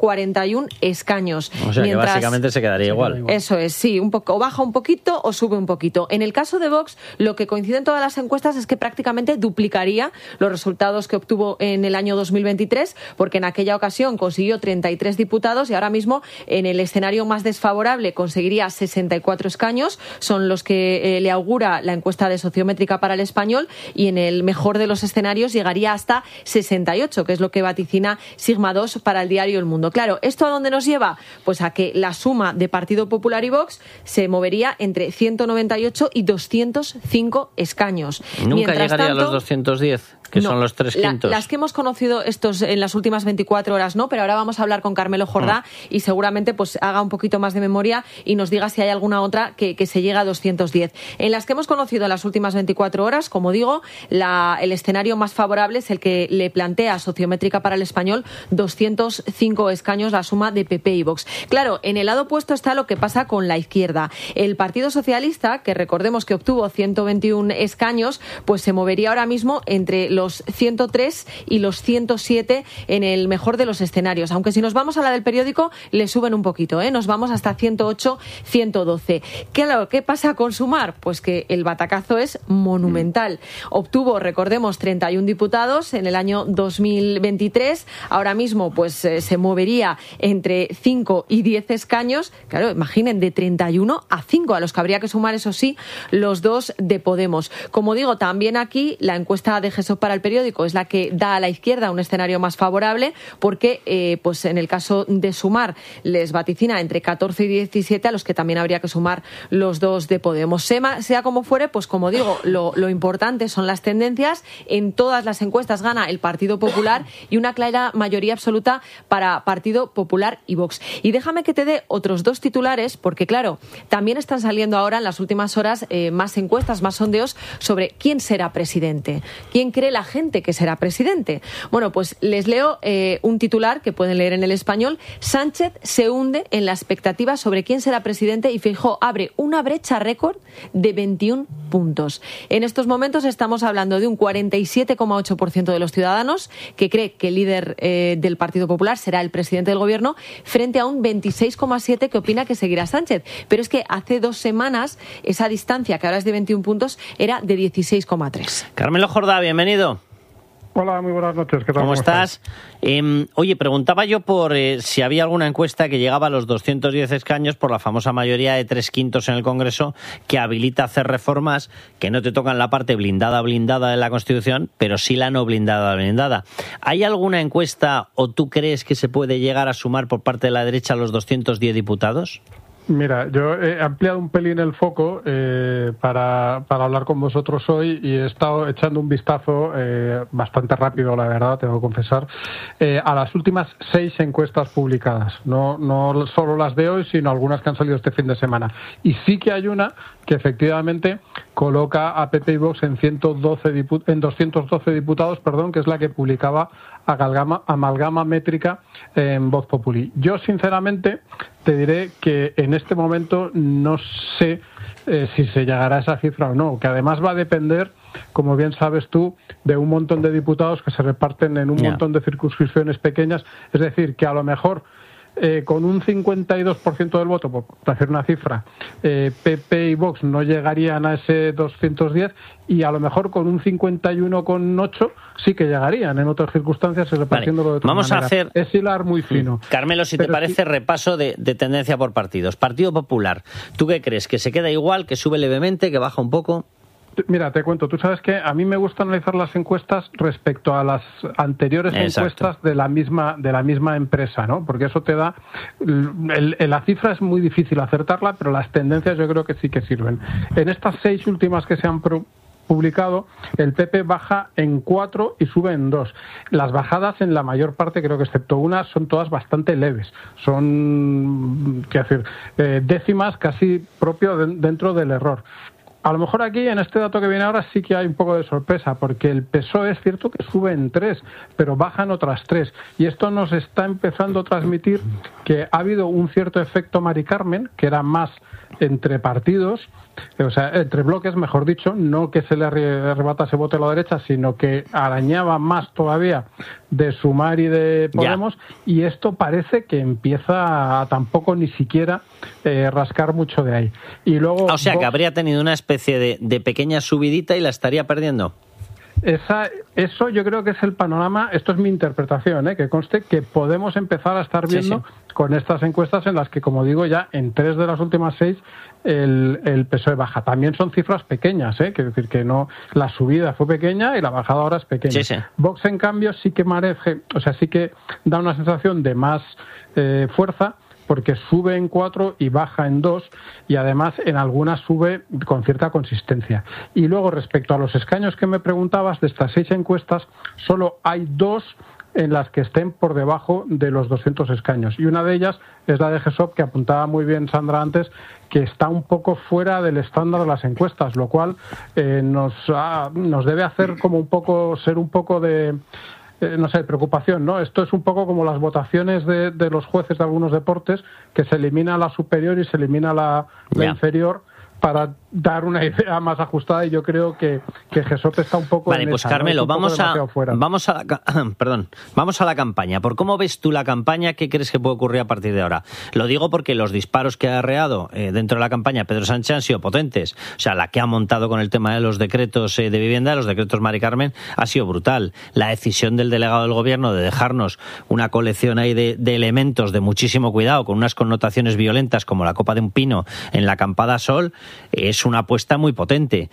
141 escaños. O sea, que básicamente se quedaría igual. Eso es, sí, un poco, o baja un poquito o sube un poquito. En el caso de Vox, lo que coincide en todas las encuestas es que prácticamente duplicaría los resultados que obtuvo en el año 2023, porque en aquella ocasión consiguió 33 diputados y ahora mismo en el escenario más desfavorable conseguiría 64 escaños, son los que le augura la encuesta de Sociométrica para El Español, y en el mejor de los escenarios llegaría hasta 68, que es lo que vaticina Sigma 2 para el diario El Mundo. Claro, ¿esto a dónde nos lleva? Pues a que la suma de Partido Popular y Vox se movería entre 198 y 205 escaños. Nunca llegaría a los 210, que no, son los 3 quintos. Las que hemos conocido en las últimas 24 horas no, pero ahora vamos a hablar con Carmelo Jordá y seguramente pues haga un poquito más de memoria y nos diga si hay alguna otra que se llega a 210. En las que hemos conocido en las últimas 24 horas, como digo, el escenario más favorable es el que le plantea Sociométrica para El Español, 205 escaños la suma de PP y Vox. Claro, en el lado opuesto está lo que pasa con la izquierda. El Partido Socialista, que recordemos que obtuvo 121 escaños, pues se movería ahora mismo entre los los 103 y los 107 en el mejor de los escenarios. Aunque si nos vamos a la del periódico, le suben un poquito, nos vamos hasta 108, 112. ¿Qué pasa con Sumar? Pues que el batacazo es monumental. Obtuvo, recordemos, 31 diputados en el año 2023. Ahora mismo pues se movería entre 5 y 10 escaños. Claro, imaginen, de 31 a 5, a los que habría que sumar, eso sí, los dos de Podemos. Como digo, también aquí la encuesta de GESOP para el periódico es la que da a la izquierda un escenario más favorable, porque pues en el caso de Sumar les vaticina entre 14 y 17, a los que también habría que sumar los dos de Podemos. Sea como fuere, pues como digo, lo importante son las tendencias. En todas las encuestas gana el Partido Popular y una clara mayoría absoluta para Partido Popular y Vox. Y déjame que te dé otros dos titulares, porque claro, también están saliendo ahora en las últimas horas más encuestas, más sondeos sobre quién será presidente, quién cree la gente que será presidente. Bueno, pues les leo un titular que pueden leer en El Español. Sánchez se hunde en la expectativa sobre quién será presidente y Feijóo abre una brecha récord de 21 puntos. En estos momentos estamos hablando de un 47,8% de los ciudadanos que cree que el líder del Partido Popular será el presidente del gobierno, frente a un 26,7% que opina que seguirá Sánchez. Pero es que hace 2 semanas esa distancia, que ahora es de 21 puntos, era de 16,3%. Carmelo Jordá, bienvenido. Hola, muy buenas noches. ¿Qué tal? ¿Cómo estás? Oye, preguntaba yo por si había alguna encuesta que llegaba a los 210 escaños por la famosa mayoría de 3/5 en el Congreso que habilita hacer reformas que no te tocan la parte blindada de la Constitución, pero sí la no blindada. ¿Hay alguna encuesta o tú crees que se puede llegar a sumar por parte de la derecha a los 210 diputados? Mira, yo he ampliado un pelín el foco para hablar con vosotros hoy y he estado echando un vistazo bastante rápido, la verdad, tengo que confesar, a las últimas 6 encuestas publicadas. No solo las de hoy, sino algunas que han salido este fin de semana. Y sí que hay una que efectivamente coloca a PP y Vox en 212 diputados, que es la que publicaba Amalgama Métrica en Voz Populi. Yo, sinceramente, te diré que en este momento no sé si se llegará a esa cifra o no, que además va a depender, como bien sabes tú, de un montón de diputados que se reparten en un montón de circunscripciones pequeñas. Es decir, que a lo mejor con un 52% del voto, por hacer una cifra, PP y Vox no llegarían a ese 210 y a lo mejor con un 51,8 sí que llegarían en otras circunstancias y repartiéndolo de otra manera. Vamos a hacer... Es hilar muy fino. Carmelo, si te parece, repaso de tendencia por partidos. Partido Popular, ¿tú qué crees? ¿Que se queda igual, que sube levemente, que baja un poco? Mira, te cuento, tú sabes que a mí me gusta analizar las encuestas respecto a las anteriores encuestas de la misma empresa, ¿no? Porque eso te da... la cifra es muy difícil acertarla, pero las tendencias yo creo que sí que sirven. En estas 6 últimas que se han publicado, el PP baja en 4 y sube en 2. Las bajadas, en la mayor parte, creo que excepto una, son todas bastante leves. Son, décimas casi propio dentro del error. A lo mejor aquí, en este dato que viene ahora, sí que hay un poco de sorpresa, porque el PSOE es cierto que sube en 3, pero baja en otras 3. Y esto nos está empezando a transmitir que ha habido un cierto efecto Mari Carmen, que era más entre partidos, o sea, entre bloques, mejor dicho, no que se le arrebatase voto a la derecha, sino que arañaba más todavía de Sumar y de Podemos, y esto parece que empieza a tampoco ni siquiera rascar mucho de ahí. Y luego, o sea, que habría tenido una especie de pequeña subidita y la estaría perdiendo. Eso yo creo que es el panorama, esto es mi interpretación, que conste que podemos empezar a estar viendo con estas encuestas en las que, como digo, ya en 3 de las últimas 6 el PSOE baja. También son cifras pequeñas, quiero decir que no, la subida fue pequeña y la bajada ahora es pequeña. Vox, en cambio, sí que sí que da una sensación de más fuerza, porque sube en 4 y baja en 2, y además en algunas sube con cierta consistencia. Y luego, respecto a los escaños que me preguntabas, de estas 6 encuestas, solo hay 2 en las que estén por debajo de los 200 escaños. Y una de ellas es la de GESOP, que apuntaba muy bien Sandra antes, que está un poco fuera del estándar de las encuestas, lo cual nos debe hacer como un poco, ser un poco de... preocupación, ¿no? Esto es un poco como las votaciones de los jueces de algunos deportes, que se elimina la superior y se elimina la inferior para dar una idea más ajustada, y yo creo que GESOP está un poco vale, en pues esa, Carmelo, ¿no? vamos a la campaña. ¿Por cómo ves tú la campaña? ¿Qué crees que puede ocurrir a partir de ahora? Lo digo porque los disparos que ha arreado dentro de la campaña Pedro Sánchez han sido potentes. O sea, la que ha montado con el tema de los decretos de vivienda, los decretos Mari Carmen, ha sido brutal. La decisión del delegado del gobierno de dejarnos una colección ahí de elementos de muchísimo cuidado, con unas connotaciones violentas como la copa de un pino en la acampada Sol, es una apuesta muy potente.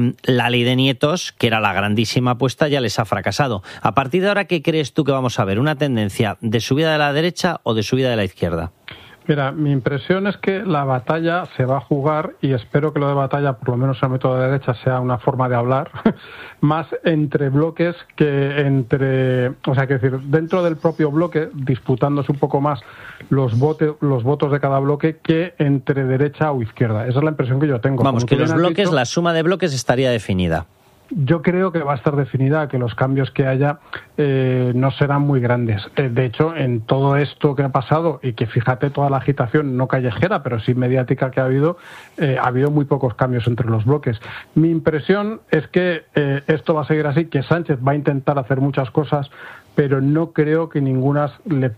La ley de nietos, que era la grandísima apuesta, ya les ha fracasado. A partir de ahora, ¿qué crees tú que vamos a ver? ¿Una tendencia de subida de la derecha o de subida de la izquierda? Mira, mi impresión es que la batalla se va a jugar, y espero que lo de batalla, por lo menos en el método de derecha, sea una forma de hablar, más entre bloques que entre... O sea, que decir, dentro del propio bloque, disputándose un poco más los votos de cada bloque, que entre derecha o izquierda. Esa es la impresión que yo tengo. Vamos, que los bloques, la suma de bloques estaría definida. Yo creo que va a estar definida, que los cambios que haya no serán muy grandes. De hecho, en todo esto que ha pasado, y que fíjate toda la agitación, no callejera, pero sí mediática que ha habido muy pocos cambios entre los bloques. Mi impresión es que esto va a seguir así, que Sánchez va a intentar hacer muchas cosas, pero no creo que ninguna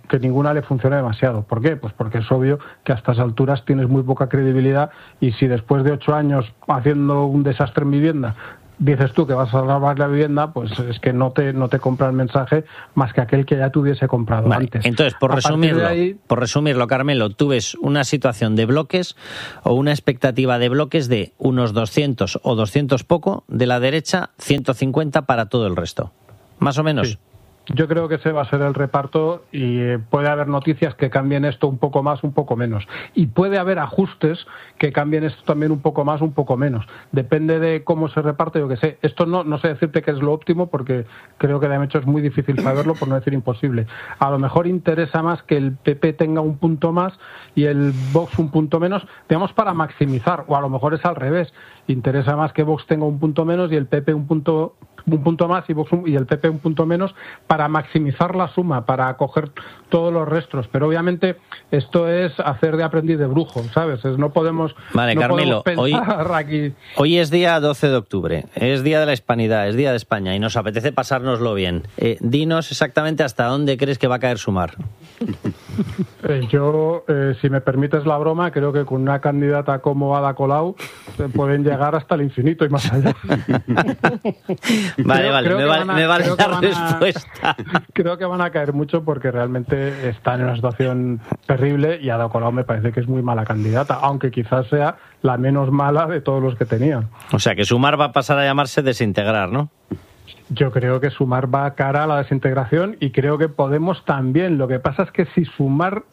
le funcione demasiado. ¿Por qué? Pues porque es obvio que a estas alturas tienes muy poca credibilidad, y si después de 8 años haciendo un desastre en vivienda dices tú que vas a salvar la vivienda, pues es que no te compra el mensaje más que aquel que ya te hubiese comprado antes. Entonces, por resumirlo, Carmelo, tú ves una situación de bloques o una expectativa de bloques de unos 200 o 200 poco de la derecha, 150 para todo el resto. ¿Más o menos? Sí. Yo creo que ese va a ser el reparto, y puede haber noticias que cambien esto un poco más, un poco menos. Y puede haber ajustes que cambien esto también un poco más, un poco menos. Depende de cómo se reparte, yo que sé. Esto no sé decirte que es lo óptimo, porque creo que de hecho es muy difícil saberlo, por no decir imposible. A lo mejor interesa más que el PP tenga un punto más y el Vox un punto menos, digamos, para maximizar. O a lo mejor es al revés. Interesa más que Vox tenga un punto menos y el PP un punto más y el PP un punto menos, para maximizar la suma, para coger todos los restos. Pero obviamente esto es hacer de aprendiz de brujo, ¿sabes? No podemos... Vale, no Carmelo, hoy es día 12 de octubre, es día de la Hispanidad, es día de España, y nos apetece pasárnoslo bien. Dinos exactamente hasta dónde crees que va a caer Sumar. Yo, si me permites la broma, creo que con una candidata como Ada Colau pueden llegar hasta el infinito y más allá. Vale, me vale la respuesta. Creo que van a caer mucho, porque realmente están en una situación terrible, y Ada Colau me parece que es muy mala candidata, aunque quizás sea la menos mala de todos los que tenían. O sea, que Sumar va a pasar a llamarse Desintegrar, ¿no? Yo creo que Sumar va cara a la desintegración, y creo que Podemos también. Lo que pasa es que si Sumar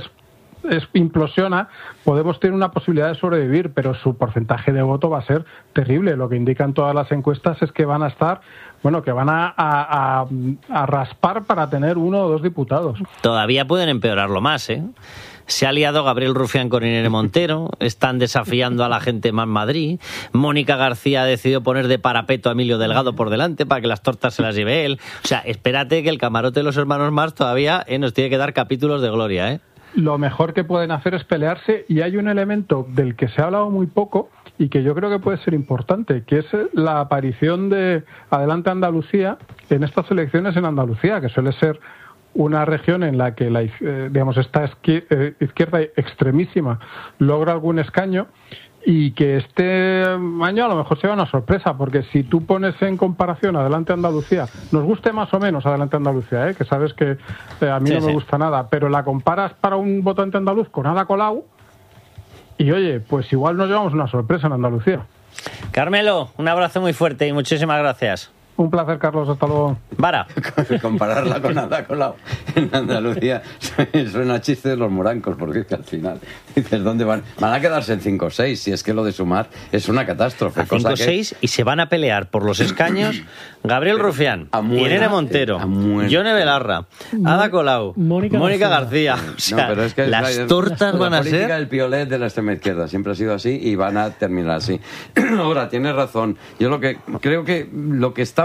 implosiona, Podemos tener una posibilidad de sobrevivir, pero su porcentaje de voto va a ser terrible. Lo que indican todas las encuestas es que van a estar, que van a raspar para tener 1 o 2 diputados. Todavía pueden empeorarlo más, ¿eh? Se ha liado Gabriel Rufián con Irene Montero, están desafiando a la gente más Madrid. Mónica García ha decidido poner de parapeto a Emilio Delgado por delante para que las tortas se las lleve él. O sea, espérate que el camarote de los hermanos Marx todavía nos tiene que dar capítulos de gloria, ¿eh? Lo mejor que pueden hacer es pelearse, y hay un elemento del que se ha hablado muy poco y que yo creo que puede ser importante, que es la aparición de Adelante Andalucía en estas elecciones en Andalucía, que suele ser una región en la que esta izquierda extremísima logra algún escaño, y que este año a lo mejor sea una sorpresa, porque si tú pones en comparación Adelante Andalucía, nos guste más o menos Adelante Andalucía, que sabes que a mí no me gusta nada, pero la comparas para un votante andaluz con Ada Colau, y oye, pues igual nos llevamos una sorpresa en Andalucía. Carmelo, un abrazo muy fuerte y muchísimas gracias. Un placer, Carlos, hasta luego. Vara. Compararla con Ada Colau en Andalucía suena a chiste de los morancos, porque es que al final dices, ¿dónde van? Van a quedarse en 5 o 6, si es que lo de Sumar es una catástrofe. 5 o 6, y se van a pelear por los escaños Gabriel Rufián, Irene Montero, Yone Belarra, Ada Colau, Mónica García. O sea, pero es que las tortas van a ser... La política del piolet de la extrema izquierda siempre ha sido así, y van a terminar así. Ahora, tienes razón. Yo creo que lo que está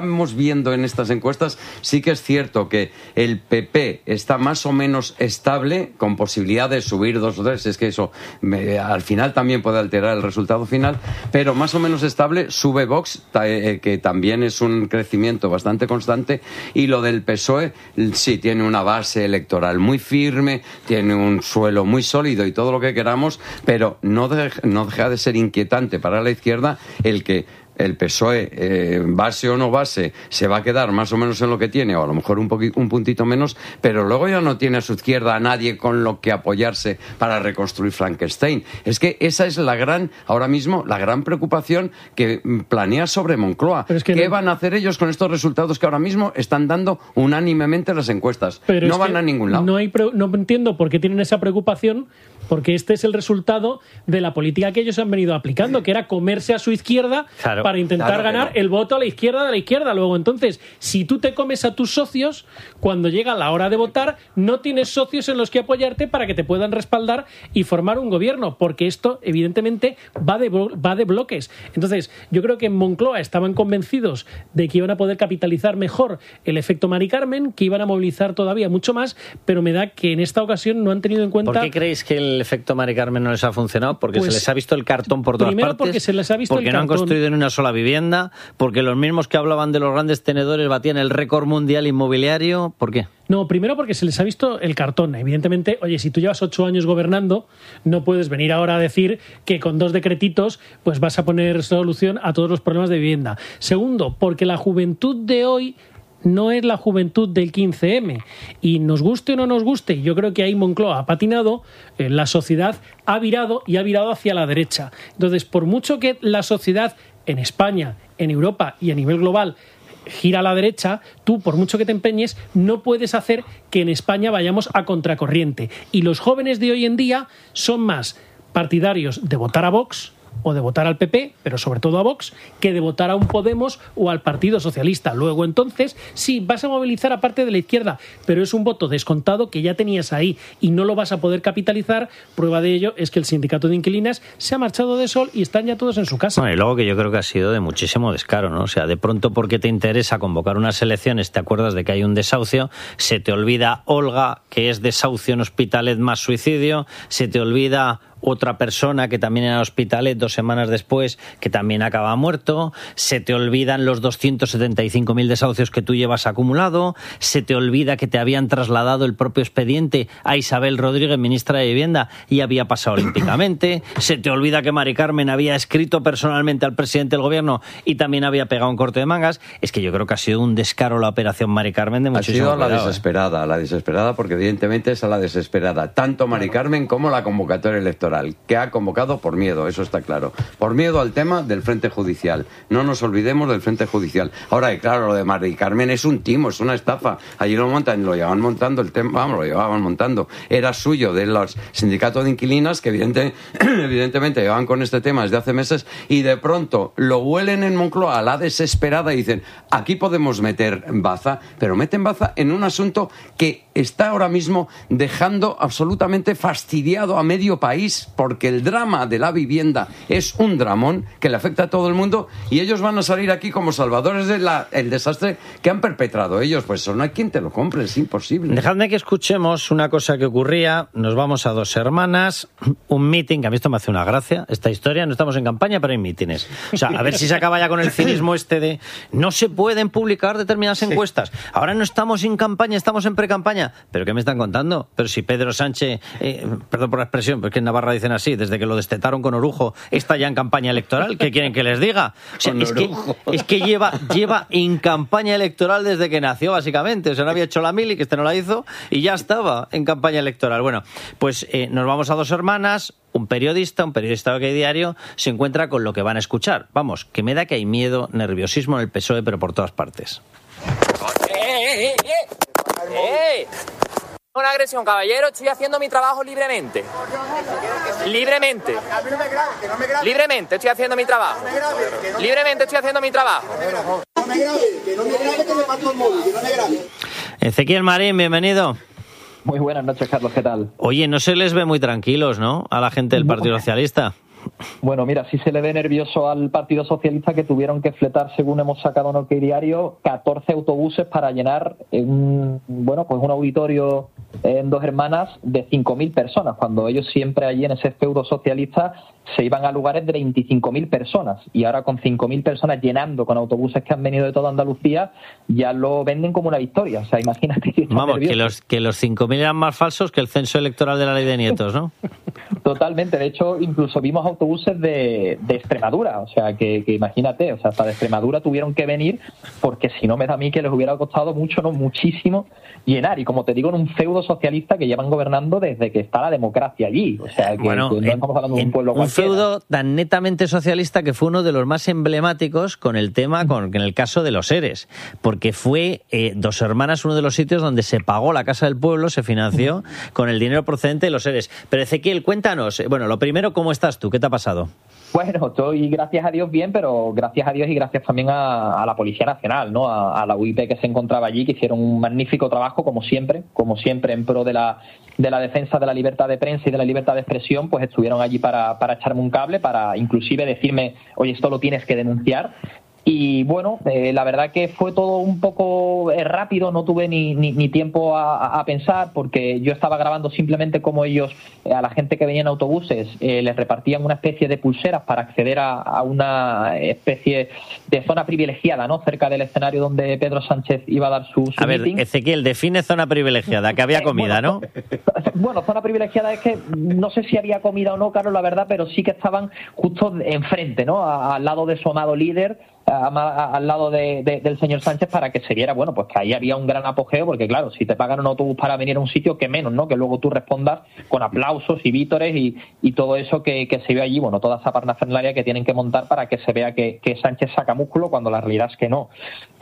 estamos viendo en estas encuestas, sí que es cierto que el PP está más o menos estable, con posibilidad de subir 2 o 3, es que eso al final también puede alterar el resultado final, pero más o menos estable. Sube Vox, que también es un crecimiento bastante constante, y lo del PSOE sí tiene una base electoral muy firme, tiene un suelo muy sólido y todo lo que queramos, pero no deja de ser inquietante para la izquierda el que el PSOE, base o no base, se va a quedar más o menos en lo que tiene, o a lo mejor un puntito menos, pero luego ya no tiene a su izquierda a nadie con lo que apoyarse para reconstruir Frankenstein. Es que esa es ahora mismo la gran preocupación que planea sobre Moncloa. ¿Qué van a hacer ellos con estos resultados que ahora mismo están dando unánimemente las encuestas? Pero no van a ningún lado. No entiendo por qué tienen esa preocupación, porque este es el resultado de la política que ellos han venido aplicando, que era comerse a su izquierda para intentar ganar el voto a la izquierda de la izquierda. Luego, entonces, si tú te comes a tus socios, cuando llega la hora de votar, no tienes socios en los que apoyarte para que te puedan respaldar y formar un gobierno, porque esto, evidentemente, va de bloques. Entonces, yo creo que en Moncloa estaban convencidos de que iban a poder capitalizar mejor el efecto Mari Carmen, que iban a movilizar todavía mucho más, pero me da que en esta ocasión no han tenido en cuenta... ¿Por qué creéis que el efecto Mari Carmen no les ha funcionado? Porque se les ha visto el cartón por todas primero partes. Porque se les ha visto porque el no cartón. Han construido ni una sola vivienda, porque los mismos que hablaban de los grandes tenedores batían el récord mundial inmobiliario. ¿Por qué? No, primero porque se les ha visto el cartón. Evidentemente, oye, si tú llevas 8 años gobernando, no puedes venir ahora a decir que con 2 decretitos pues vas a poner solución a todos los problemas de vivienda. Segundo, porque la juventud de hoy no es la juventud del 15M. Y nos guste o no nos guste, yo creo que ahí Moncloa ha patinado, la sociedad ha virado hacia la derecha. Entonces, por mucho que la sociedad en España, en Europa y a nivel global gira a la derecha, tú, por mucho que te empeñes, no puedes hacer que en España vayamos a contracorriente. Y los jóvenes de hoy en día son más partidarios de votar a Vox o de votar al PP, pero sobre todo a Vox, que de votar a un Podemos o al Partido Socialista. Luego, entonces, sí, vas a movilizar a parte de la izquierda, pero es un voto descontado que ya tenías ahí y no lo vas a poder capitalizar. Prueba de ello es que el sindicato de inquilinas se ha marchado de Sol y están ya todos en su casa. Bueno, y luego que yo creo que ha sido de muchísimo descaro, ¿no? O sea, de pronto porque te interesa convocar unas elecciones, te acuerdas de que hay un desahucio, se te olvida Olga, que es desahucio en Hospitalet más suicidio, se te olvida otra persona que también era Hospitalet 2 semanas después, que también acaba muerto, se te olvidan los 275.000 desahucios que tú llevas acumulado, se te olvida que te habían trasladado el propio expediente a Isabel Rodríguez, ministra de Vivienda, y había pasado olímpicamente, se te olvida que Mari Carmen había escrito personalmente al presidente del gobierno y también había pegado un corte de mangas. Es que yo creo que ha sido un descaro la operación Mari Carmen de muchísimo cuidado. Ha sido la desesperada, porque evidentemente es a la desesperada, tanto Mari Carmen como la convocatoria electoral, que ha convocado por miedo, eso está claro. Por miedo al tema del frente judicial. No nos olvidemos del frente judicial. Ahora, claro, lo de Mari Carmen es un timo, es una estafa. Allí lo llevaban montando el tema, lo llevaban montando. Era suyo, de los sindicatos de inquilinas, que evidentemente llevaban con este tema desde hace meses, y de pronto lo huelen en Moncloa a la desesperada y dicen, aquí podemos meter baza, pero meten baza en un asunto que está ahora mismo dejando absolutamente fastidiado a medio país, porque el drama de la vivienda es un dramón que le afecta a todo el mundo, y ellos van a salir aquí como salvadores del desastre que han perpetrado ellos. Pues eso no hay quien te lo compre, es imposible. Dejadme que escuchemos una cosa que ocurría. Nos vamos a Dos Hermanas, un meeting, que a mí esto me hace una gracia, esta historia. No estamos en campaña, pero hay mítines. O sea, a ver si se acaba ya con el cinismo este de no se pueden publicar determinadas encuestas. Ahora no estamos en campaña, estamos en pre-campaña. ¿Pero qué me están contando? Pero si Pedro Sánchez, perdón por la expresión, pero es que en Navarra dicen así, desde que lo destetaron con Orujo, está ya en campaña electoral. ¿Qué quieren que les diga? O sea, es que lleva en campaña electoral desde que nació, básicamente. O sea, no había hecho la mili, que este no la hizo, y ya estaba en campaña electoral. Bueno, pues nos vamos a Dos Hermanas. Un periodista de OK Diario, se encuentra con lo que van a escuchar. Vamos, que me da que hay miedo, nerviosismo en el PSOE, pero por todas partes. Una agresión, caballero, estoy haciendo mi trabajo libremente. Libremente estoy haciendo mi trabajo. Libremente estoy haciendo mi trabajo. No me grabe, que me parto el móvil, que no me grabe. Ezequiel Marín, bienvenido. Muy buenas noches, Carlos, ¿qué tal? Oye, no se les ve muy tranquilos, ¿no?, a la gente del Partido Socialista. Bueno, mira, sí se le ve nervioso al Partido Socialista, que tuvieron que fletar, según hemos sacado en OK Diario, 14 autobuses para llenar un auditorio en Dos Hermanas de 5.000 personas, cuando ellos siempre allí en ese feudo socialista se iban a lugares de 25.000 personas, y ahora con 5.000 personas llenando con autobuses que han venido de toda Andalucía, ya lo venden como una victoria. O sea, imagínate si vamos, que los 5.000 eran más falsos que el censo electoral de la Ley de Nietos, ¿no? Totalmente. De hecho, incluso vimos autobuses de Extremadura. O sea, que imagínate, o sea, hasta de Extremadura tuvieron que venir, porque si no, me da a mí que les hubiera costado mucho, no muchísimo, llenar. Y como te digo, en un feudo socialista que llevan gobernando desde que está la democracia allí. O sea, que no estamos hablando de un pueblo cualquiera. Un feudo tan netamente socialista que fue uno de los más emblemáticos con el tema, en el caso de los ERES, porque fue Dos Hermanas uno de los sitios donde se pagó la Casa del Pueblo, se financió con el dinero procedente de los ERES. Pero Ezequiel, cuéntanos, bueno, lo primero, ¿cómo estás tú? ¿Qué te ha pasado? Bueno, estoy, gracias a Dios, bien, pero gracias a Dios y gracias también a la Policía Nacional, ¿no? A la UIP que se encontraba allí, que hicieron un magnífico trabajo, como siempre, en pro de la defensa de la libertad de prensa y de la libertad de expresión. Pues estuvieron allí para echarme un cable, para inclusive decirme, oye, esto lo tienes que denunciar. Y bueno, la verdad que fue todo un poco rápido, no tuve ni tiempo a pensar, porque yo estaba grabando simplemente como ellos, a la gente que venía en autobuses, les repartían una especie de pulseras para acceder a una especie de zona privilegiada, ¿no? Cerca del escenario donde Pedro Sánchez iba a dar su A ver, meeting. Ezequiel, define zona privilegiada, que había comida, ¿no? Bueno, zona privilegiada es que no sé si había comida o no, Carlos, la verdad, pero sí que estaban justo enfrente, ¿no? Al lado de su amado líder, al lado del señor Sánchez, para que se viera, bueno, pues que ahí había un gran apogeo, porque claro, si te pagan un autobús para venir a un sitio, que menos, ¿no? Que luego tú respondas con aplausos y vítores y todo eso que se ve allí, bueno, toda esa parafernalia que tienen que montar para que se vea que Sánchez saca músculo, cuando la realidad es que no.